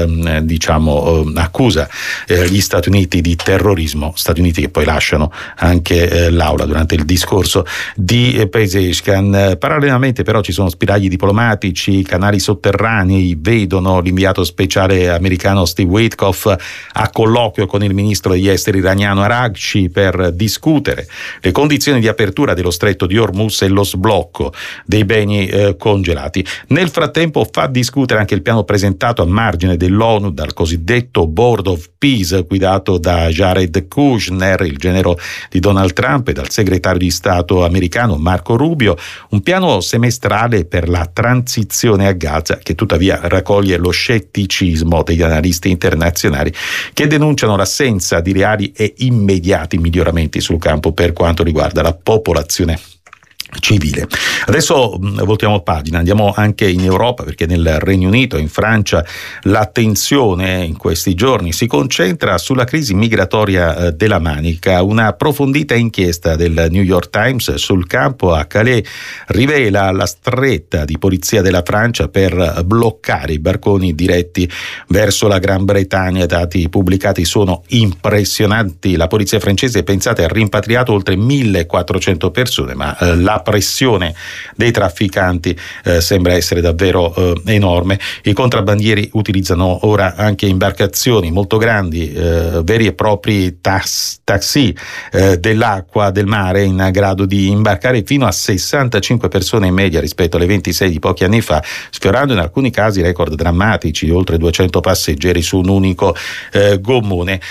accusa gli Stati Uniti di terrorismo, Stati Uniti che poi lasciano anche l'aula durante il discorso di Pezeshkian. Parallelamente però ci sono spiragli diplomatici, canali sotterranei vedono l'inviato speciale americano Steve Witkoff a colloquio con il ministro degli esteri iraniano Araghchi per discutere le condizioni di apertura dello stretto di Hormuz e lo sblocco dei beni congelati. Nel frattempo fa discutere anche il piano presentato a margine dell'ONU dal cosiddetto Board of Peace guidato da Jared Kushner, il genero di Donald Trump, e dal segretario di Stato americano Marco Rubio, un piano semestrale per la transizione a Gaza, che tuttavia raccoglie lo scetticismo degli analisti internazionali che denunciano l'assenza di reali e immediati miglioramenti sul campo per quanto riguarda la popolazione civile. Adesso voltiamo pagina, andiamo anche in Europa, perché nel Regno Unito e in Francia l'attenzione in questi giorni si concentra sulla crisi migratoria della Manica. Una approfondita inchiesta del New York Times sul campo a Calais rivela la stretta di polizia della Francia per bloccare i barconi diretti verso la Gran Bretagna. I dati pubblicati sono impressionanti. La polizia francese, pensate, ha rimpatriato oltre 1400 persone, ma la la pressione dei trafficanti sembra essere davvero enorme. I contrabbandieri utilizzano ora anche imbarcazioni molto grandi, veri e propri taxi dell'acqua, del mare, in grado di imbarcare fino a 65 persone in media rispetto alle 26 di pochi anni fa, sfiorando in alcuni casi record drammatici di oltre 200 passeggeri su un unico gommone.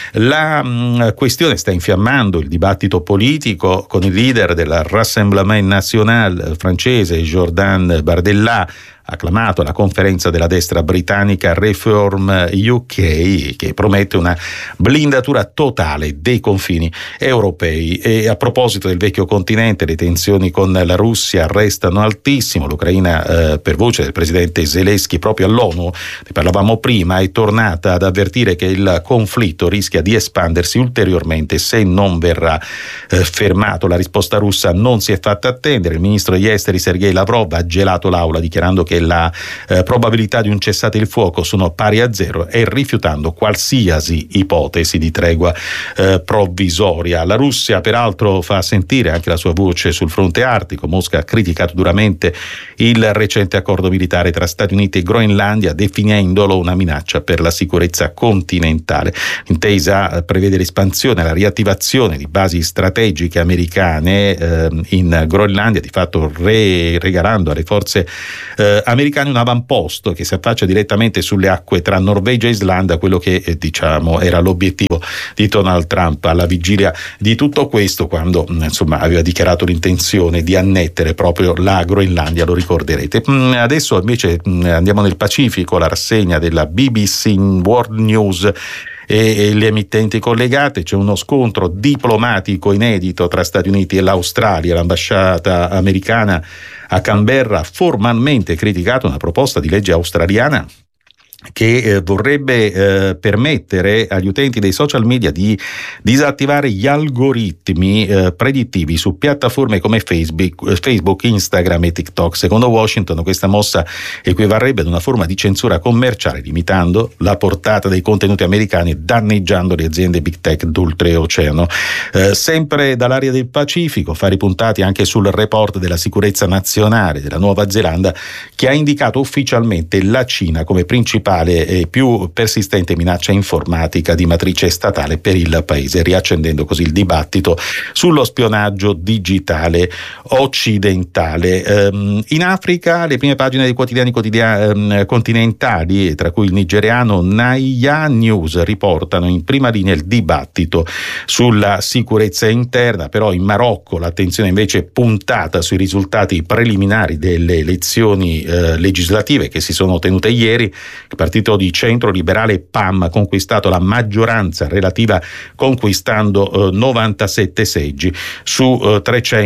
La questione sta infiammando il dibattito politico, con il leader del Rassemblement National francese Jordan Bardella acclamato alla conferenza della destra britannica Reform UK, che promette una blindatura totale dei confini europei. E a proposito del vecchio continente, le tensioni con la Russia restano altissime. L'Ucraina, per voce del presidente Zelensky proprio all'ONU, ne parlavamo prima, è tornata ad avvertire che il conflitto rischia di espandersi ulteriormente se non verrà fermato. La risposta russa non si è fatta attendere. Il ministro degli esteri Sergei Lavrov ha gelato l'aula dichiarando che la probabilità di un cessate il fuoco sono pari a zero e rifiutando qualsiasi ipotesi di tregua provvisoria. La Russia peraltro fa sentire anche la sua voce sul fronte artico. Mosca ha criticato duramente il recente accordo militare tra Stati Uniti e Groenlandia, definendolo una minaccia per la sicurezza continentale. L'intesa prevede l'espansione e la riattivazione di basi strategiche americane in Groenlandia, di fatto regalando alle forze americani un avamposto che si affaccia direttamente sulle acque tra Norvegia e Islanda, quello che era l'obiettivo di Donald Trump alla vigilia di tutto questo, quando aveva dichiarato l'intenzione di annettere proprio la Groenlandia, lo ricorderete. Adesso invece andiamo nel Pacifico, la rassegna della BBC World News e le emittenti collegate. C'è uno scontro diplomatico inedito tra Stati Uniti e l'Australia. L'ambasciata americana a Canberra ha formalmente criticato una proposta di legge australiana che vorrebbe permettere agli utenti dei social media di disattivare gli algoritmi predittivi su piattaforme come Facebook, Instagram e TikTok. Secondo Washington questa mossa equivarrebbe ad una forma di censura commerciale, limitando la portata dei contenuti americani e danneggiando le aziende big tech d'oltreoceano. Sempre dall'area del Pacifico, fari puntati anche sul report della sicurezza nazionale della Nuova Zelanda, che ha indicato ufficialmente la Cina come principale e più persistente minaccia informatica di matrice statale per il paese, riaccendendo così il dibattito sullo spionaggio digitale occidentale. In Africa le prime pagine dei quotidiani continentali, tra cui il nigeriano Naya News, riportano in prima linea il dibattito sulla sicurezza interna, però in Marocco l'attenzione invece è puntata sui risultati preliminari delle elezioni legislative che si sono tenute ieri. Il partito di centro liberale PAM ha conquistato la maggioranza relativa, conquistando 97 seggi su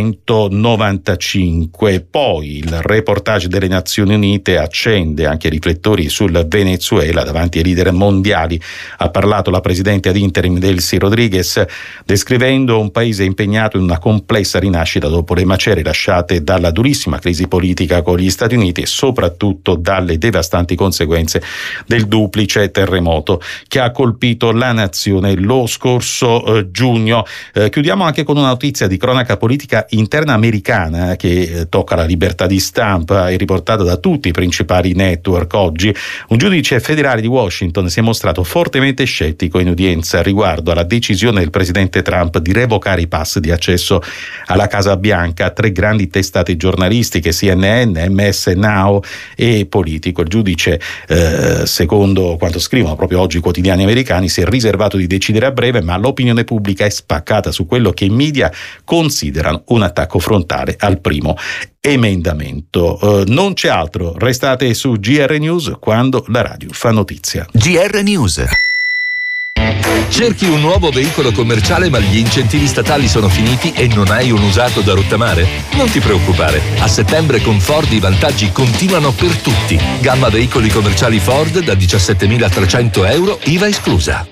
395. Poi il reportage delle Nazioni Unite accende anche riflettori sul Venezuela. Davanti ai leader mondiali ha parlato la presidente ad interim Delcy Rodriguez, descrivendo un paese impegnato in una complessa rinascita dopo le macerie lasciate dalla durissima crisi politica con gli Stati Uniti e soprattutto dalle devastanti conseguenze del duplice terremoto che ha colpito la nazione lo scorso giugno. Chiudiamo anche con una notizia di cronaca politica interna americana che tocca la libertà di stampa e riportata da tutti i principali network oggi. Un giudice federale di Washington si è mostrato fortemente scettico in udienza riguardo alla decisione del presidente Trump di revocare i pass di accesso alla Casa Bianca a 3 grandi testate giornalistiche, CNN, MS Now e Politico. Il giudice, secondo quanto scrivono proprio oggi i quotidiani americani, si è riservato di decidere a breve, ma l'opinione pubblica è spaccata su quello che i media considerano un attacco frontale al primo emendamento. Non c'è altro, restate su GR News quando la radio fa notizia. GR News. Cerchi un nuovo veicolo commerciale ma gli incentivi statali sono finiti e non hai un usato da rottamare? Non ti preoccupare, a settembre con Ford i vantaggi continuano per tutti. Gamma veicoli commerciali Ford da 17.300 euro, IVA esclusa.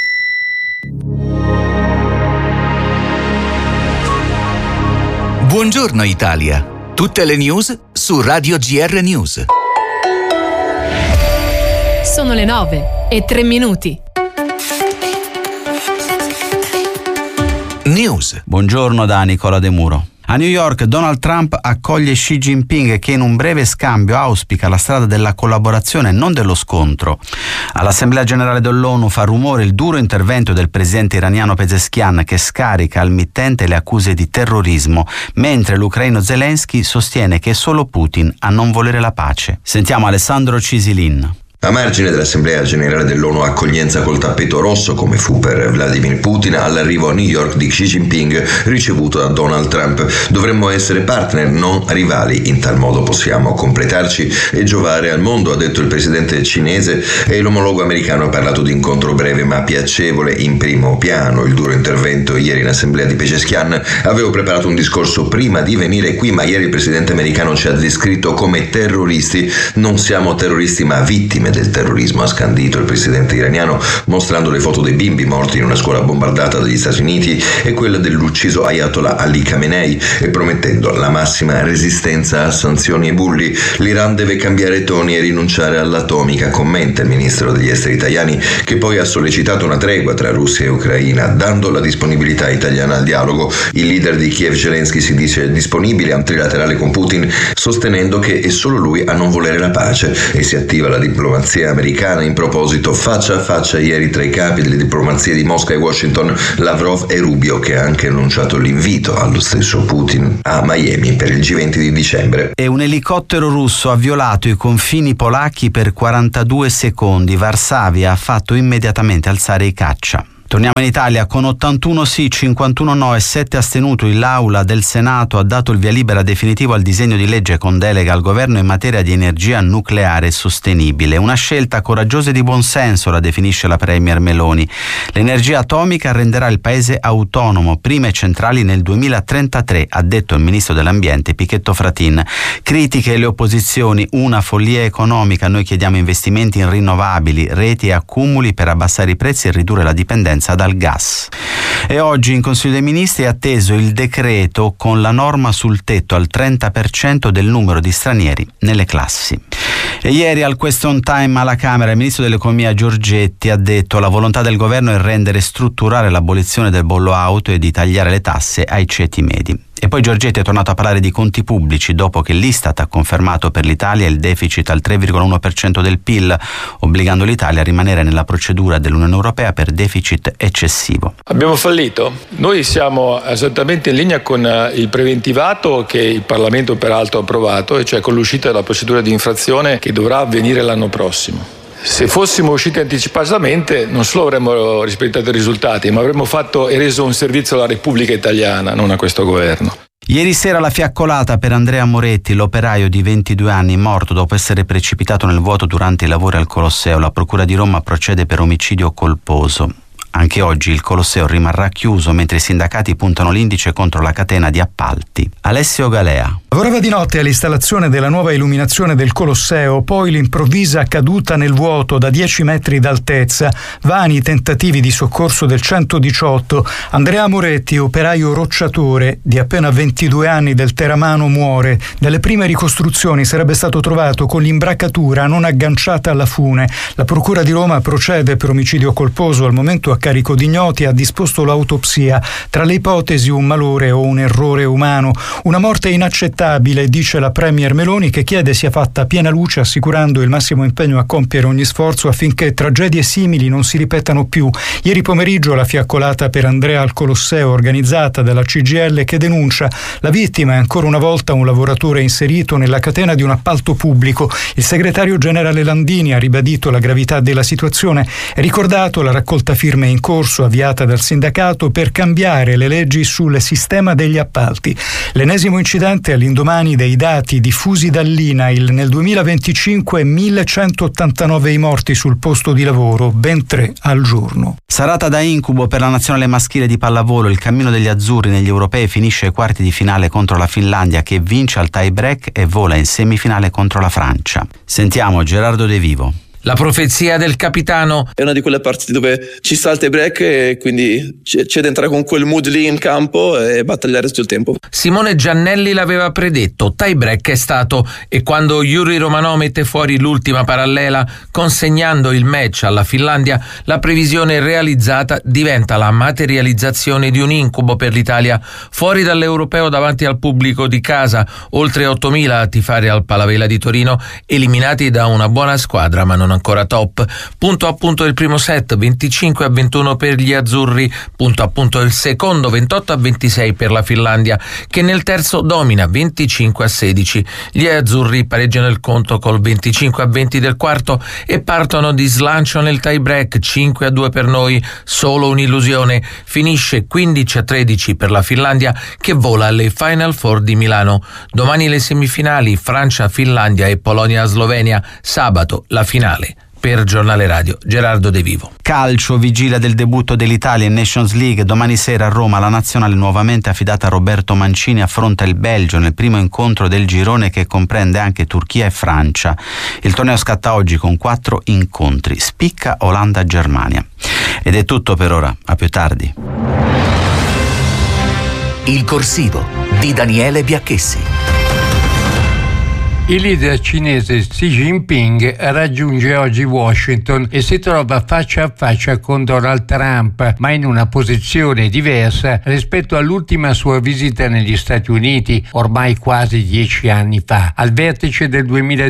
Buongiorno Italia, tutte le news su Radio GR News. Sono le 9:03. News. Buongiorno da Nicola De Muro. A New York Donald Trump accoglie Xi Jinping che in un breve scambio auspica la strada della collaborazione e non dello scontro. All'Assemblea Generale dell'ONU fa rumore il duro intervento del presidente iraniano Pezeshkian che scarica al mittente le accuse di terrorismo, mentre l'ucraino Zelensky sostiene che è solo Putin a non volere la pace. Sentiamo Alessandro Cisilin. A margine dell'Assemblea Generale dell'ONU accoglienza col tappeto rosso, come fu per Vladimir Putin, all'arrivo a New York di Xi Jinping ricevuto da Donald Trump. Dovremmo essere partner, non rivali, in tal modo possiamo completarci e giovare al mondo, ha detto il presidente cinese, e l'omologo americano ha parlato di incontro breve ma piacevole in primo piano. Il duro intervento ieri in assemblea di Pezeshkian: avevo preparato un discorso prima di venire qui, ma ieri il presidente americano ci ha descritto come terroristi. Non siamo terroristi ma vittime del terrorismo, ha scandito il presidente iraniano, mostrando le foto dei bimbi morti in una scuola bombardata dagli Stati Uniti e quella dell'ucciso Ayatollah Ali Khamenei, e promettendo la massima resistenza a sanzioni e bulli. L'Iran deve cambiare toni e rinunciare all'atomica, commenta il ministro degli esteri Tajani, che poi ha sollecitato una tregua tra Russia e Ucraina, dando la disponibilità italiana al dialogo. Il leader di Kiev Zelensky si dice disponibile a un trilaterale con Putin, sostenendo che è solo lui a non volere la pace, e si attiva la diplomazia americana. In proposito, faccia a faccia ieri tra i capi delle diplomazie di Mosca e Washington, Lavrov e Rubio, che ha anche annunciato l'invito allo stesso Putin a Miami per il G20 di dicembre. E un elicottero russo ha violato i confini polacchi per 42 secondi. Varsavia ha fatto immediatamente alzare i caccia. Torniamo in Italia. Con 81 sì, 51 no e 7 astenuti, l'Aula del Senato ha dato il via libera definitivo al disegno di legge con delega al governo in materia di energia nucleare sostenibile. Una scelta coraggiosa e di buonsenso, la definisce la Premier Meloni. L'energia atomica renderà il paese autonomo, prime centrali nel 2033, ha detto il ministro dell'Ambiente Pichetto Fratin. Critiche e le opposizioni, una follia economica. Noi chiediamo investimenti in rinnovabili, reti e accumuli per abbassare i prezzi e ridurre la dipendenza dal gas. E oggi in Consiglio dei Ministri è atteso il decreto con la norma sul tetto al 30% del numero di stranieri nelle classi. E ieri al question time alla Camera il ministro dell'Economia Giorgetti ha detto: la volontà del governo è rendere strutturale l'abolizione del bollo auto e di tagliare le tasse ai ceti medi. E poi Giorgetti è tornato a parlare di conti pubblici dopo che l'Istat ha confermato per l'Italia il deficit al 3,1% del PIL, obbligando l'Italia a rimanere nella procedura dell'Unione Europea per deficit eccessivo. Abbiamo fallito? Noi siamo esattamente in linea con il preventivato che il Parlamento peraltro ha approvato, e cioè con l'uscita della procedura di infrazione che dovrà avvenire l'anno prossimo. Se fossimo usciti anticipatamente non solo avremmo rispettato i risultati, ma avremmo fatto e reso un servizio alla Repubblica Italiana, non a questo governo. Ieri sera la fiaccolata per Andrea Moretti, l'operaio di 22 anni morto dopo essere precipitato nel vuoto durante i lavori al Colosseo. La Procura di Roma procede per omicidio colposo. Anche oggi il Colosseo rimarrà chiuso mentre i sindacati puntano l'indice contro la catena di appalti. Alessio Galea. Lavorava di notte all'installazione della nuova illuminazione del Colosseo, poi l'improvvisa caduta nel vuoto da 10 metri d'altezza, vani tentativi di soccorso del 118. Andrea Moretti, operaio rocciatore di appena 22 anni del Teramano, muore. Dalle prime ricostruzioni sarebbe stato trovato con l'imbracatura non agganciata alla fune. La Procura di Roma procede per omicidio colposo, al momento a carico di ignoti, ha disposto l'autopsia. Tra le ipotesi un malore o un errore umano. Una morte inaccettabile, dice la Premier Meloni, che chiede sia fatta piena luce, assicurando il massimo impegno a compiere ogni sforzo affinché tragedie simili non si ripetano più. Ieri pomeriggio la fiaccolata per Andrea al Colosseo, organizzata dalla CGIL, che denuncia la vittima è ancora una volta un lavoratore inserito nella catena di un appalto pubblico. Il segretario generale Landini ha ribadito la gravità della situazione e ricordato la raccolta firme in corso avviata dal sindacato per cambiare le leggi sul sistema degli appalti. L'ennesimo incidente all'indomani dei dati diffusi dall'INAIL. Nel 2025 1189 i morti sul posto di lavoro, ben 3 al giorno. Serata da incubo per la nazionale maschile di pallavolo. Il cammino degli azzurri negli europei finisce ai quarti di finale contro la Finlandia, che vince al tie break e vola in semifinale contro la Francia. Sentiamo Gerardo De Vivo. La profezia del capitano. È una di quelle partite dove ci sta il tie break e quindi c'è da entrare con quel mood lì in campo e battagliare tutto il tempo. Simone Giannelli l'aveva predetto, tie break è stato, e quando Yuri Romanò mette fuori l'ultima parallela consegnando il match alla Finlandia, la previsione realizzata diventa la materializzazione di un incubo per l'Italia. Fuori dall'Europeo davanti al pubblico di casa, oltre 8.000 a tifare al Palavela di Torino, eliminati da una buona squadra ma non ancora top. Punto a punto il primo set, 25-21 per gli azzurri, punto a punto il secondo, 28-26 per la Finlandia, che nel terzo domina 25-16. Gli azzurri pareggiano il conto col 25-20 del quarto e partono di slancio nel tie break, 5-2 per noi, solo un'illusione. Finisce 15-13 per la Finlandia, che vola alle Final Four di Milano. Domani le semifinali, Francia-Finlandia e Polonia-Slovenia. Sabato la finale. Per Giornale Radio, Gerardo De Vivo. Calcio, vigilia del debutto dell'Italia in Nations League. Domani sera a Roma la nazionale nuovamente affidata a Roberto Mancini affronta il Belgio nel primo incontro del girone che comprende anche Turchia e Francia. Il torneo scatta oggi con 4 incontri. Spicca Olanda-Germania. Ed è tutto per ora, a più tardi. Il corsivo di Daniele Biacchessi. Il leader cinese Xi Jinping raggiunge oggi Washington e si trova faccia a faccia con Donald Trump, ma in una posizione diversa rispetto all'ultima sua visita negli Stati Uniti, ormai quasi 10 anni fa. Al vertice del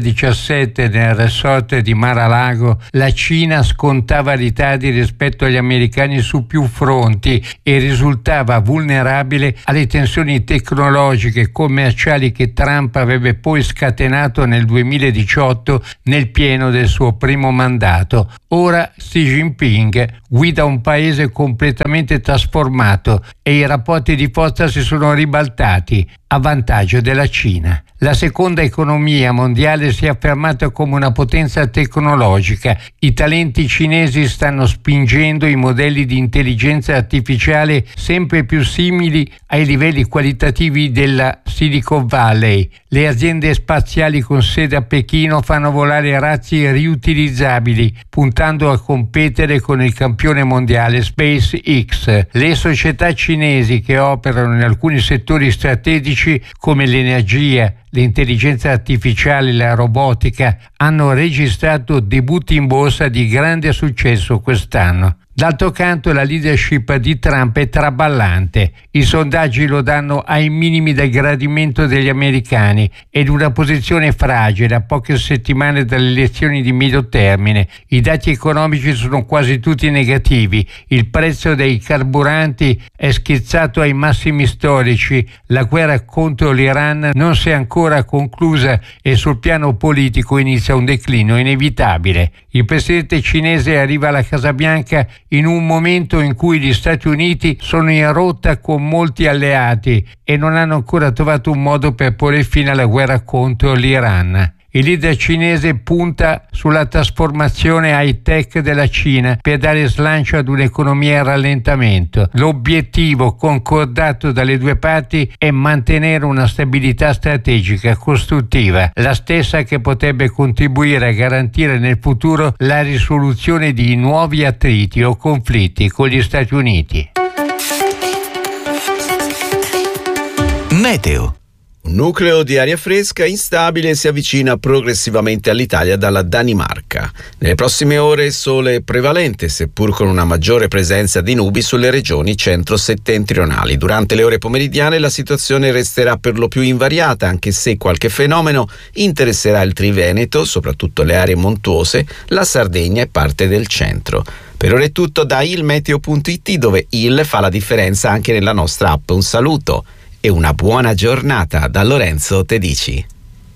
2017 nel resort di Mar-a-Lago, la Cina scontava ritardi rispetto agli americani su più fronti e risultava vulnerabile alle tensioni tecnologiche e commerciali che Trump avrebbe poi scatenato nel 2018 nel pieno del suo primo mandato. Ora Xi Jinping guida un paese completamente trasformato e i rapporti di forza si sono ribaltati a vantaggio della Cina. La seconda economia mondiale si è affermata come una potenza tecnologica. I talenti cinesi stanno spingendo i modelli di intelligenza artificiale sempre più simili ai livelli qualitativi della Silicon Valley. Le aziende spaziali con sede a Pechino fanno volare razzi riutilizzabili, puntando a competere con il campione mondiale SpaceX. Le società cinesi che operano in alcuni settori strategici come l'energia, l'intelligenza artificiale e la robotica hanno registrato debutti in borsa di grande successo quest'anno. D'altro canto la leadership di Trump è traballante. I sondaggi lo danno ai minimi del gradimento degli americani ed una posizione fragile a poche settimane dalle elezioni di medio termine. I dati economici sono quasi tutti negativi. Il prezzo dei carburanti è schizzato ai massimi storici. La guerra contro l'Iran non si è ancora conclusa e sul piano politico inizia un declino inevitabile. Il presidente cinese arriva alla Casa Bianca in un momento in cui gli Stati Uniti sono in rotta con molti alleati e non hanno ancora trovato un modo per porre fine alla guerra contro l'Iran. Il leader cinese punta sulla trasformazione high-tech della Cina per dare slancio ad un'economia in rallentamento. L'obiettivo concordato dalle due parti è mantenere una stabilità strategica costruttiva, la stessa che potrebbe contribuire a garantire nel futuro la risoluzione di nuovi attriti o conflitti con gli Stati Uniti. Meteo. Un nucleo di aria fresca instabile si avvicina progressivamente all'Italia dalla Danimarca. Nelle prossime ore sole prevalente, seppur con una maggiore presenza di nubi sulle regioni centro-settentrionali. Durante le ore pomeridiane la situazione resterà per lo più invariata, anche se qualche fenomeno interesserà il Triveneto, soprattutto le aree montuose, la Sardegna e parte del centro. Per ora è tutto da ilmeteo.it, dove il fa la differenza anche nella nostra app. Un saluto e una buona giornata da Lorenzo Tedici.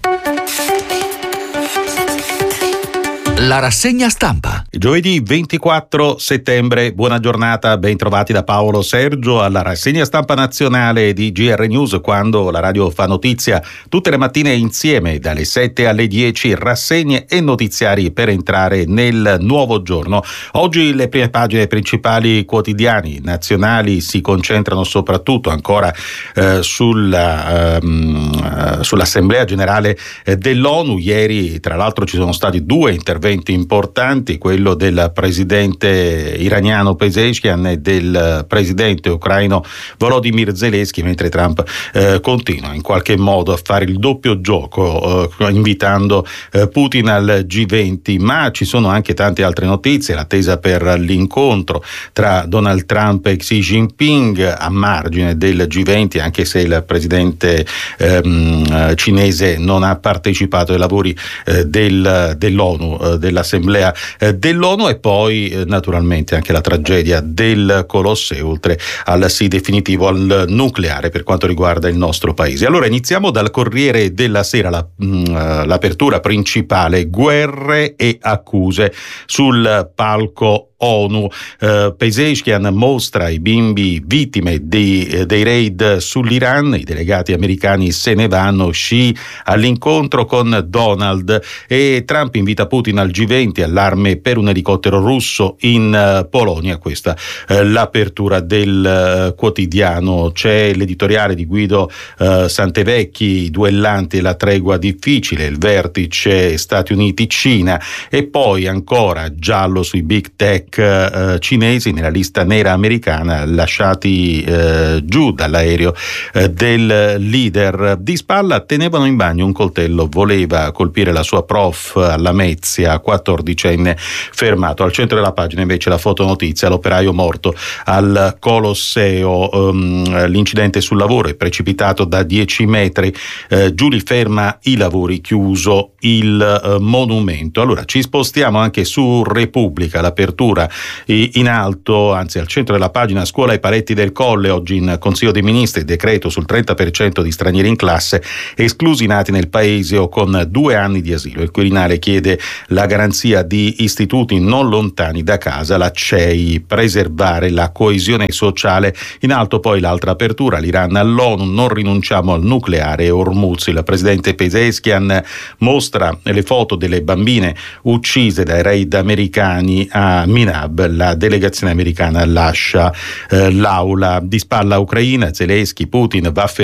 La rassegna stampa. Giovedì 24 settembre, buona giornata, ben trovati da Paolo Sergio alla rassegna stampa nazionale di GR News, quando la radio fa notizia tutte le mattine insieme dalle 7 alle 10, rassegne e notiziari per entrare nel nuovo giorno. Oggi le prime pagine principali quotidiani nazionali si concentrano soprattutto ancora sull'Assemblea Generale dell'ONU. Ieri tra l'altro ci sono stati 2 interventi interventi importanti, quello del presidente iraniano Pezeshkian e del presidente ucraino Volodymyr Zelensky, mentre Trump continua in qualche modo a fare il doppio gioco, invitando Putin al G20, ma ci sono anche tante altre notizie, l'attesa per l'incontro tra Donald Trump e Xi Jinping a margine del G20, anche se il presidente cinese non ha partecipato ai lavori dell'ONU, dell'Assemblea dell'ONU, e poi naturalmente anche la tragedia del Colosseo, oltre al sì definitivo al nucleare per quanto riguarda il nostro paese. Allora iniziamo dal Corriere della Sera, l'apertura principale: guerre e accuse sul palco ONU. Pezeshkian mostra i bimbi vittime dei raid sull'Iran, i delegati americani se ne vanno, Xi all'incontro con Donald, e Trump invita Putin al G20, allarme per un elicottero russo in Polonia. Questa l'apertura del quotidiano. C'è l'editoriale di Guido Santevecchi, i duellanti e la tregua difficile, il vertice Stati Uniti-Cina, e poi ancora giallo sui big tech cinesi nella lista nera americana, lasciati giù dall'aereo del leader. Di spalla tenevano in bagno un coltello, voleva colpire la sua prof a Lamezia, 14enne fermato. Al centro della pagina invece la fotonotizia: l'operaio morto al Colosseo, l'incidente sul lavoro, è precipitato da 10 metri, Giuli ferma i lavori, chiuso il monumento. Allora ci spostiamo anche su Repubblica, l'apertura in alto, anzi al centro della pagina: scuola ai Paletti del Colle, oggi in Consiglio dei Ministri decreto sul 30% di stranieri in classe, esclusi nati nel paese o con 2 anni di asilo. Il Quirinale chiede la garanzia di istituti non lontani da casa, la CEI, preservare la coesione sociale. In alto poi l'altra apertura: l'Iran all'ONU, non rinunciamo al nucleare, Hormuz. Il presidente Pezeshkian mostra le foto delle bambine uccise dai raid americani a Minab, la delegazione americana lascia l'aula. Di spalla Ucraina, Zelensky, Putin, vaffe